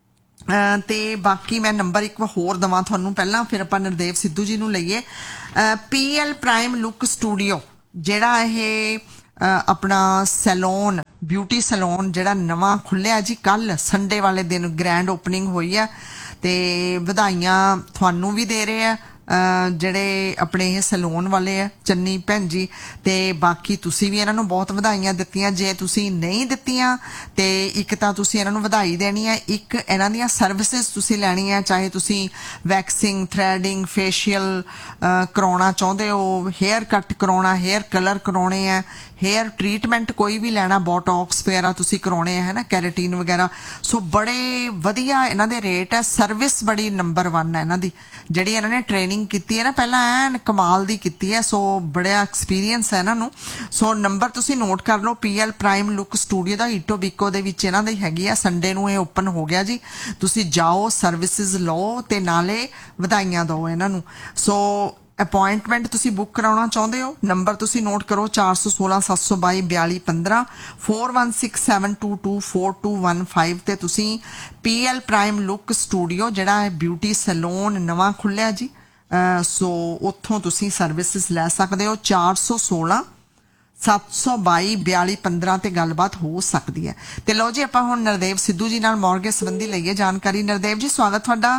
ਤੇ ਬਾਕੀ ਮੈਂ ਨੰਬਰ ਇੱਕ ਹੋਰ ਦਵਾਂ ਤੁਹਾਨੂੰ ਪਹਿਲਾਂ, ਫਿਰ ਆਪਾਂ ਨਰਦੇਵ ਸਿੱਧੂ ਜੀ ਨੂੰ ਲਈਏ। PL ਪ੍ਰਾਈਮ ਲੁੱਕ ਸਟੂਡੀਓ ਜਿਹੜਾ ਇਹ ਆਪਣਾ ਸੈਲੂਨ, ਬਿਊਟੀ ਸੈਲੂਨ ਜਿਹੜਾ ਨਵਾਂ ਖੁੱਲਿਆ ਜੀ, ਕੱਲ ਸੰਡੇ ਵਾਲੇ ਦਿਨ ਗ੍ਰੈਂਡ ਓਪਨਿੰਗ ਹੋਈ ਆ, ਤੇ ਵਧਾਈਆਂ ਤੁਹਾਨੂੰ ਵੀ ਦੇ ਰਹੇ ਆ ਜਿਹੜੇ ਆਪਣੇ ਇਹ ਸੈਲੂਨ ਵਾਲੇ ਆ, ਚੰਨੀ ਭੈਣ ਜੀ, ਤੇ ਬਾਕੀ ਤੁਸੀਂ ਵੀ ਇਹਨਾਂ ਨੂੰ ਬਹੁਤ ਵਧਾਈਆਂ ਦਿੱਤੀਆਂ। ਜੇ ਤੁਸੀਂ ਨਹੀਂ ਦਿੱਤੀਆਂ ਤੇ ਇੱਕ ਤਾਂ ਤੁਸੀਂ ਇਹਨਾਂ ਨੂੰ ਵਧਾਈ ਦੇਣੀ ਹੈ, ਇੱਕ ਇਹਨਾਂ ਦੀਆਂ ਸਰਵਿਸਿਜ਼ ਤੁਸੀਂ ਲੈਣੀ ਹੈ, ਚਾਹੇ ਤੁਸੀਂ ਵੈਕਸਿੰਗ, ਥ੍ਰੈਡਿੰਗ, ਫੇਸ਼ੀਅਲ ਕਰਾਉਣਾ ਚਾਹੁੰਦੇ ਹੋ, ਹੇਅਰ ਕੱਟ ਕਰਾਉਣਾ, ਹੇਅਰ ਕਲਰ ਕਰਾਉਣੇ ਆ, ਹੇਅਰ ਟ੍ਰੀਟਮੈਂਟ ਕੋਈ ਵੀ ਲੈਣਾ, ਬੋਟੌਕਸ ਵਗੈਰਾ ਤੁਸੀਂ ਕਰਾਉਣੇ ਹੈ ਨਾ, ਕੈਰੇਟੀਨ ਵਗੈਰਾ, ਸੋ ਬੜੇ ਵਧੀਆ ਇਹਨਾਂ ਦੇ ਰੇਟ ਹੈ। ਸਰਵਿਸ ਬੜੀ ਨੰਬਰ 1 ਹੈ ਇਹਨਾਂ ਦੀ, ਜਿਹੜੀ ਇਹਨਾਂ ਨੇ ਟ੍ਰੇਨਿੰਗ ਕੀਤੀ ਹੈ ਨਾ ਪਹਿਲਾਂ ਐਨ ਕਮਾਲ ਦੀ ਕੀਤੀ ਹੈ, ਸੋ ਬੜਾ ਐਕਸਪੀਰੀਅੰਸ ਹੈ ਇਹਨਾਂ ਨੂੰ। ਸੋ ਨੰਬਰ ਤੁਸੀਂ ਨੋਟ ਕਰ ਲਓ, PL ਪ੍ਰਾਈਮ ਲੁੱਕ ਸਟੂਡੀਓ ਦਾ ਈਟੋਬੀਕੋ ਦੇ ਵਿੱਚ ਇਹਨਾਂ ਦੀ ਹੈਗੀ ਆ, ਸੰਡੇ ਨੂੰ ਇਹ ਓਪਨ ਹੋ ਗਿਆ ਜੀ। ਤੁਸੀਂ ਜਾਓ, ਸਰਵਿਸਿਜ਼ ਲਓ ਤੇ ਨਾਲੇ ਵਧਾਈਆਂ ਦਿਓ ਇਹਨਾਂ ਨੂੰ। ਸੋ ਅਪਾਇੰਟਮੈਂਟ ਤੁਸੀਂ ਬੁੱਕ ਕਰਾਉਣਾ ਚਾਹੁੰਦੇ ਹੋ, ਨੰਬਰ ਤੁਸੀਂ ਨੋਟ ਕਰੋ 416 722 4215 4167224215 ਤੇ ਤੁਸੀਂ PL ਪ੍ਰਾਈਮ ਲੁੱਕ ਸਟੂਡੀਓ ਜਿਹੜਾ ਹੈ ਬਿਊਟੀ ਸੈਲੂਨ ਨਵਾਂ ਖੁੱਲਿਆ ਜੀ, ਸੋ ਉੱਥੋਂ ਤੁਸੀਂ ਸਰਵਿਸਿਜ਼ ਲੈ ਸਕਦੇ ਹੋ। 416 722 4215 ਤੇ ਗੱਲਬਾਤ ਹੋ ਸਕਦੀ ਹੈ। ਤੇ ਲਓ ਜੀ ਆਪਾਂ ਹੁਣ ਨਰਦੇਵ ਸਿੱਧੂ ਜੀ ਨਾਲ ਮੌਰਗੇਜ ਸੰਬੰਧੀ ਲਈਏ ਜਾਣਕਾਰੀ। ਨਰਦੇਵ ਜੀ ਸਵਾਗਤ ਤੁਹਾਡਾ।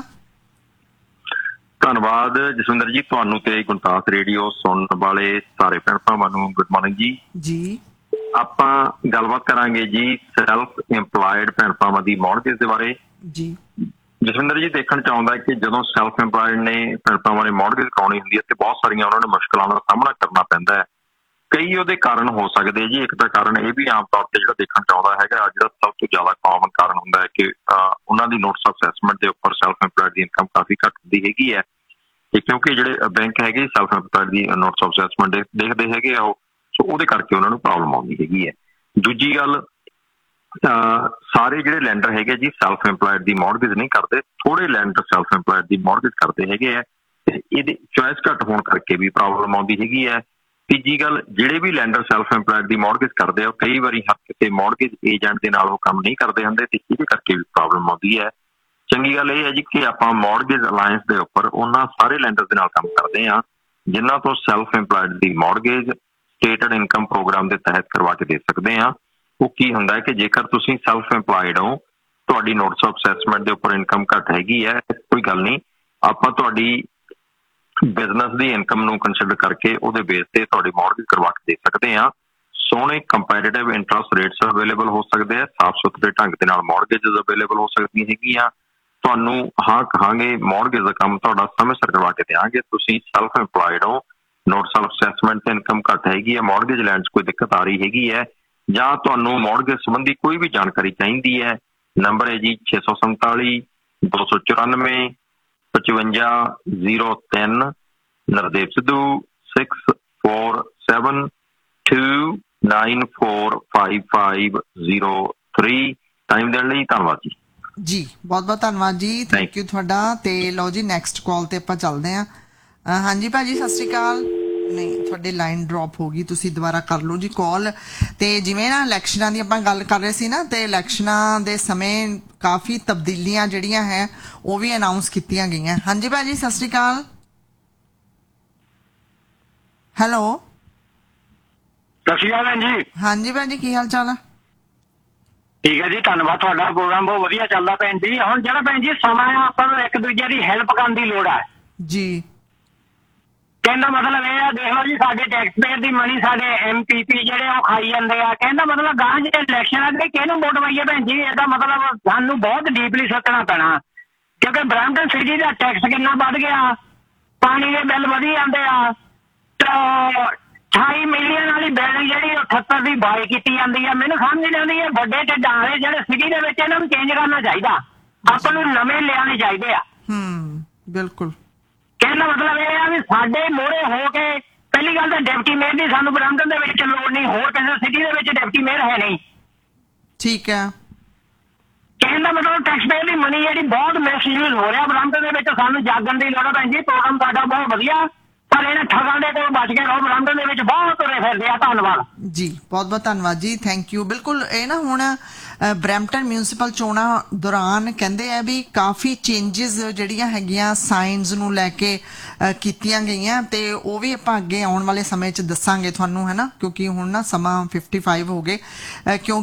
ਧੰਨਵਾਦ ਜਸਵਿੰਦਰ ਜੀ, ਤੁਹਾਨੂੰ ਤੇ ਗੁਣਤਾਸ ਰੇਡੀਓ ਸੁਣਨ ਵਾਲੇ ਸਾਰੇ ਭੈਣ ਭਰਾਵਾਂ ਨੂੰ ਗੁੱਡ ਮਾਰਨਿੰਗ ਜੀ। ਜੀ ਆਪਾਂ ਗੱਲਬਾਤ ਕਰਾਂਗੇ ਜੀ ਸੈਲਫ ਇੰਪਲਾਇਡ ਭੈਣ ਭਰਾਵਾਂ ਦੀ ਮੌਰਗੇਜ ਦੇ ਬਾਰੇ ਜੀ। ਜਸਵਿੰਦਰ ਜੀ ਦੇਖਣ ਚ ਆਉਂਦਾ ਕਿ ਜਦੋਂ ਸੈਲਫ ਇੰਪਲਾਇਡ ਨੇ ਭੈਣ ਭਰਾਵਾਂ ਨੇ ਮੌਰਗੇਜ ਕਰਾਉਣੀ ਹੁੰਦੀ ਹੈ ਤੇ ਬਹੁਤ ਸਾਰੀਆਂ ਉਹਨਾਂ ਨੂੰ ਮੁਸ਼ਕਲਾਂ ਦਾ ਸਾਹਮਣਾ ਕਰਨਾ ਪੈਂਦਾ ਹੈ। ਕਈ ਉਹਦੇ ਕਾਰਨ ਹੋ ਸਕਦੇ ਜੀ। ਇੱਕ ਤਾਂ ਕਾਰਨ ਇਹ ਵੀ ਆਮ ਤੌਰ ਤੇ ਜਿਹੜਾ ਦੇਖਣ ਚ ਆਉਂਦਾ ਹੈਗਾ, ਜਿਹੜਾ ਸਭ ਤੋਂ ਜ਼ਿਆਦਾ ਕਾਮਨ ਕਾਰਨ ਹੁੰਦਾ ਹੈ ਕਿ ਉਹਨਾਂ ਦੀ ਨੋਟਿਸ ਆਫ ਅਸੈਸਮੈਂਟ ਦੇ ਉੱਪਰ ਸੈਲਫ ਇੰਪਲਾਇਡ ਦੀ ਇਨਕਮ ਕਾਫੀ ਘੱਟ ਹੁੰਦੀ ਹੈਗੀ ਹੈ, ਤੇ ਕਿਉਂਕਿ ਜਿਹੜੇ ਬੈਂਕ ਹੈਗੇ self employed the notice of assessment ਦੇਖਦੇ ਹੈਗੇ ਆ ਉਹ, ਸੋ ਉਹਦੇ ਕਰਕੇ ਉਹਨਾਂ ਨੂੰ ਪ੍ਰੋਬਲਮ ਆਉਂਦੀ ਹੈਗੀ ਹੈ। ਦੂਜੀ ਗੱਲ, ਸਾਰੇ ਜਿਹੜੇ ਲੈਂਡਰ ਹੈਗੇ ਜੀ ਸੈਲਫ ਇੰਪਲਾਇਡ ਦੀ ਮੌਰਗੇਜ ਨਹੀਂ ਕਰਦੇ, ਥੋੜੇ ਲੈਂਡਰ ਸੈਲਫ ਇੰਪਲਾਇਡ ਦੀ ਮੌਰਗੇਜ ਕਰਦੇ ਹੈਗੇ ਆ, ਤੇ ਇਹਦੀ ਚੋਇਸ ਘੱਟ ਹੋਣ ਕਰਕੇ ਵੀ ਪ੍ਰੋਬਲਮ ਆਉਂਦੀ ਹੈਗੀ ਹੈ। ਤੀਜੀ ਗੱਲ, ਜਿਹੜੇ ਵੀ ਲੈਂਡਰ ਸੈਲਫ ਇੰਪਲਾਇਡ ਦੀ ਮੌਰਗੇਜ ਕਰਦੇ ਆ ਉਹ ਕਈ ਵਾਰੀ ਹਰ ਕਿਸੇ ਮੌਰਗੇਜ ਏਜੰਟ ਦੇ ਨਾਲ ਉਹ ਕੰਮ ਨਹੀਂ ਕਰਦੇ ਹੁੰਦੇ, ਤੇ ਇਹਦੇ ਕਰਕੇ ਵੀ ਪ੍ਰੋਬਲਮ ਆਉਂਦੀ ਹੈ। ਚੰਗੀ ਗੱਲ ਇਹ ਹੈ ਜੀ ਕਿ ਆਪਾਂ ਮੌਰਗੇਜ ਅਲਾਇੰਸ ਦੇ ਉੱਪਰ ਉਹਨਾਂ ਸਾਰੇ ਲੈਂਡਰ ਦੇ ਨਾਲ ਕੰਮ ਕਰਦੇ ਹਾਂ ਜਿਨ੍ਹਾਂ ਤੋਂ ਸੈਲਫ ਇੰਪਲਾਇਡ ਦੀ ਮੌਰਗੇਜ ਸਟੇਟਡ ਇਨਕਮ ਪ੍ਰੋਗਰਾਮ ਦੇ ਤਹਿਤ ਕਰਵਾ ਕੇ ਦੇ ਸਕਦੇ ਹਾਂ। ਉਹ ਕੀ ਹੁੰਦਾ ਹੈ ਕਿ ਜੇਕਰ ਤੁਸੀਂ ਸੈਲਫ ਇੰਪਲਾਇਡ ਹੋ, ਤੁਹਾਡੀ ਨੋਟਿਸ ਆਫ ਅਸੈਸਮੈਂਟ ਦੇ ਉੱਪਰ ਇਨਕਮ ਘੱਟ ਹੈਗੀ ਹੈ, ਕੋਈ ਗੱਲ ਨਹੀਂ, ਆਪਾਂ ਤੁਹਾਡੀ ਬਿਜ਼ਨਸ ਦੀ ਇਨਕਮ ਨੂੰ ਕੰਸੀਡਰ ਕਰਕੇ ਉਹਦੇ ਬੇਸ ਤੇ ਤੁਹਾਡੀ ਮੌਰਗੇਜ ਕਰਵਾ ਕੇ ਦੇ ਸਕਦੇ ਹਾਂ। ਸੋਹਣੇ ਕੰਪੈਟੀਟਿਵ ਇੰਟਰਸਟ ਰੇਟਸ ਅਵੇਲੇਬਲ ਹੋ ਸਕਦੇ ਆ, ਸਾਫ਼ ਸੁਥਰੇ ਢੰਗ ਦੇ ਨਾਲ ਮੌਰਗੇਜਸ ਅਵੇਲੇਬਲ ਹੋ ਸਕਦੀਆਂ ਹੈਗੀਆਂ। ਤੁਹਾਨੂੰ ਹਾਂ ਕਹਾਂਗੇ ਮੌਰਗੇਜ ਦਾ ਕੰਮ ਤੁਹਾਡਾ ਸਮੇਂ ਸਿਰ ਕਰਵਾ ਕੇ ਦੇਵਾਂਗੇ। ਤੁਸੀਂ ਸੈਲਫ ਇੰਪਲਾਇਡ ਹੋ, ਨੋਟਿਸ ਆਫ ਅਸੈਸਮੈਂਟ ਤੇ ਇਨਕਮ ਘੱਟ ਹੈਗੀ ਹੈ, ਮੌਰਗੇਜ ਲੈਣ 'ਚ ਕੋਈ ਦਿੱਕਤ ਆ ਰਹੀ ਹੈਗੀ ਹੈ, ਜਾਂ ਤੁਹਾਨੂੰ ਮੌਰਗੇਜ ਸੰਬੰਧੀ ਕੋਈ ਵੀ ਜਾਣਕਾਰੀ ਚਾਹੀਦੀ ਹੈ, ਨੰਬਰ ਹੈ ਜੀ 647 294 5503। ਨਰਦੇਵ ਸਿੱਧੂ 6472945503। ਟਾਈਮ ਦੇਣ ਲਈ ਧੰਨਵਾਦ ਜੀ। ਜੀ ਬਹੁਤ ਬਹੁਤ ਧੰਨਵਾਦ ਜੀ, ਥੈਂਕ ਯੂ ਤੁਹਾਡਾ। ਤੇ ਲਓ ਜੀ ਨੈਕਸਟ ਕਾਲ ਤੇ ਆਪਾਂ ਚੱਲਦੇ ਹਾਂ। ਹਾਂਜੀ ਭਾਜੀ ਸਤਿ ਸ਼੍ਰੀ ਅਕਾਲ। ਨਹੀਂ, ਤੁਹਾਡੀ ਲਾਈਨ ਡ੍ਰੌਪ ਹੋ ਗਈ, ਤੁਸੀਂ ਦੁਬਾਰਾ ਕਰ ਲਓ ਜੀ ਕਾਲ। ਤੇ ਜਿਵੇਂ ਨਾ ਇਲੈਕਸ਼ਨਾਂ ਦੀ ਆਪਾਂ ਗੱਲ ਕਰ ਰਹੇ ਸੀ ਨਾ, ਤੇ ਇਲੈਕਸ਼ਨਾਂ ਦੇ ਸਮੇਂ ਕਾਫੀ ਤਬਦੀਲੀਆਂ ਜਿਹੜੀਆਂ ਹੈ ਉਹ ਵੀ ਅਨਾਉਂਸ ਕੀਤੀਆਂ ਗਈਆਂ। ਹਾਂਜੀ ਭਾਜੀ ਸਤਿ ਸ਼੍ਰੀ ਅਕਾਲ। ਹੈਲੋ ਸਤਿ ਸ਼੍ਰੀ ਅਕਾਲ ਭੈਣ ਜੀ। ਹਾਂਜੀ ਭੈਣ ਜੀ ਕੀ ਹਾਲ ਚਾਲ ਆ? ਠੀਕ ਹੈ ਜੀ, ਧੰਨਵਾਦ, ਤੁਹਾਡਾ ਪ੍ਰੋਗਰਾਮ ਬਹੁਤ ਵਧੀਆ ਚੱਲਦਾ ਭੈਣ ਜੀ। ਹੁਣ ਜਿਹੜਾ ਭੈਣ ਜੀ ਸਮਾਂ ਆ, ਆਪਾਂ ਨੂੰ ਇੱਕ ਦੂਜੇ ਦੀ ਹੈਲਪ ਕਰਨ ਦੀ ਲੋੜ ਹੈ ਜੀ। ਕਹਿੰਦਾ ਮਤਲਬ ਇਹ ਆ, ਦੇਖ ਲਓ ਜੀ ਸਾਡੇ ਟੈਕਸ ਪੇਅਰ ਦੀ ਮਨੀ ਸਾਡੇ MPP ਜਿਹੜੇ ਉਹ ਖਾਈ ਜਾਂਦੇ ਆ। ਕਹਿੰਦਾ ਮਤਲਬ ਗਾਂ ਜਿਹੜੇ ਇਲੈਕਸ਼ਨ ਆ ਤੇ ਕਿਹਨੂੰ ਵੋਟ ਪਾਈਏ ਭੈਣ ਜੀ, ਇਹਦਾ ਮਤਲਬ ਸਾਨੂੰ ਬਹੁਤ ਡੀਪਲੀ ਸੋਚਣਾ ਪੈਣਾ, ਕਿਉਂਕਿ ਬ੍ਰੈਂਪਟਨ ਸਿਟੀ ਦਾ ਟੈਕਸ ਕਿੰਨਾ ਵੱਧ ਗਿਆ, ਪਾਣੀ ਦੇ ਬਿੱਲ ਵਧੀ ਜਾਂਦੇ ਆ, 28 ਮਿਲੀਅਨ ਵਾਲੀ ਬਿਲਡਿੰਗ ਜਿਹੜੀ 78 ਦੀ ਬਾਈ ਕੀਤੀ ਜਾਂਦੀ ਆ। ਮੈਨੂੰ ਸਮਝ ਨਹੀਂ ਆਉਂਦੀ, ਇਹ ਵੱਡੇ ਢਿੱਡਾਂ ਵਾਲੇ ਜਿਹੜੇ ਸਿਟੀ ਦੇ ਵਿੱਚ ਇਹਨਾਂ ਨੂੰ ਚੇਂਜ ਕਰਨਾ ਚਾਹੀਦਾ, ਆਪਾਂ ਨੂੰ ਨਵੇਂ ਲਿਆਉਣੇ ਚਾਹੀਦੇ ਆ। ਬਿਲਕੁਲ। ਕਹਿੰਦਾ ਮਤਲਬ ਇਹ ਆ ਵੀ ਸਾਡੇ ਮੋਹਰੇ ਹੋ ਕੇ, ਪਹਿਲੀ ਗੱਲ ਤਾਂ ਡਿਪਟੀ ਮੇਅਰ ਦੀ ਸਾਨੂੰ ਬ੍ਰੈਂਪਟਨ ਦੇ ਵਿੱਚ ਲੋੜ ਨਹੀਂ, ਹੋਰ ਕਿਸੇ ਸਿਟੀ ਦੇ ਵਿੱਚ ਡਿਪਟੀ ਮੇਅਰ ਹੈ ਨਹੀਂ। ਠੀਕ ਹੈ। ਕਹਿੰਦਾ ਮਤਲਬ ਟੈਕਸ ਪੇਅਰ ਦੀ ਮਨੀ ਜਿਹੜੀ ਬਹੁਤ ਮਿਸਯੂਜ਼ ਹੋ ਰਿਹਾ ਬ੍ਰੈਂਪਟਨ ਦੇ ਵਿੱਚ, ਸਾਨੂੰ ਜਾਗਣ ਦੀ ਲੋੜ ਹੈ ਭੈਣ ਜੀ। ਪ੍ਰੋਗਰਾਮ ਤੁਹਾਡਾ ਬਹੁਤ ਵਧੀਆ, ਪਰ ਪਰ ਇਹਨਾਂ ਠੱਗਾਂ ਦੇ ਕੋਲ ਬਚ ਕੇ ਰਹੋ। ਲੰਡਨ ਦੇ ਵਿੱਚ ਬਹੁਤ ਤੁਰੇ ਫਿਰਦੇ ਆ। ਧੰਨਵਾਦ ਜੀ, ਬਹੁਤ ਬਹੁਤ ਧੰਨਵਾਦ ਜੀ, ਥੈਂਕ ਯੂ। ਬਿਲਕੁਲ ਇਹ ਨਾ ਹੁਣ ਬਰੈਂਪਟਨ ਮਿਊਨਿਸਪਲ ਚੋਣਾਂ ਦੌਰਾਨ ਕਹਿੰਦੇ ਆ ਵੀ ਕਾਫੀ ਚੇਂਜਸ ਜਿਹੜੀਆਂ ਹੈਗੀਆਂ ਸਾਈਨਸ ਨੂੰ ਲੈ ਕੇ ਕੀਤੀਆਂ ਗਈਆਂ, ਤੇ ਉਹ ਵੀ ਆਪਾਂ ਅੱਗੇ ਆਉਣ ਵਾਲੇ ਸਮੇਂ 'ਚ ਦੱਸਾਂਗੇ ਤੁਹਾਨੂੰ, ਹੈ ਨਾ, ਕਿਉਂਕਿ ਹੁਣ ਨਾ ਸਮਾਂ 55 ਹੋ ਗਏ ਕਿਉਂ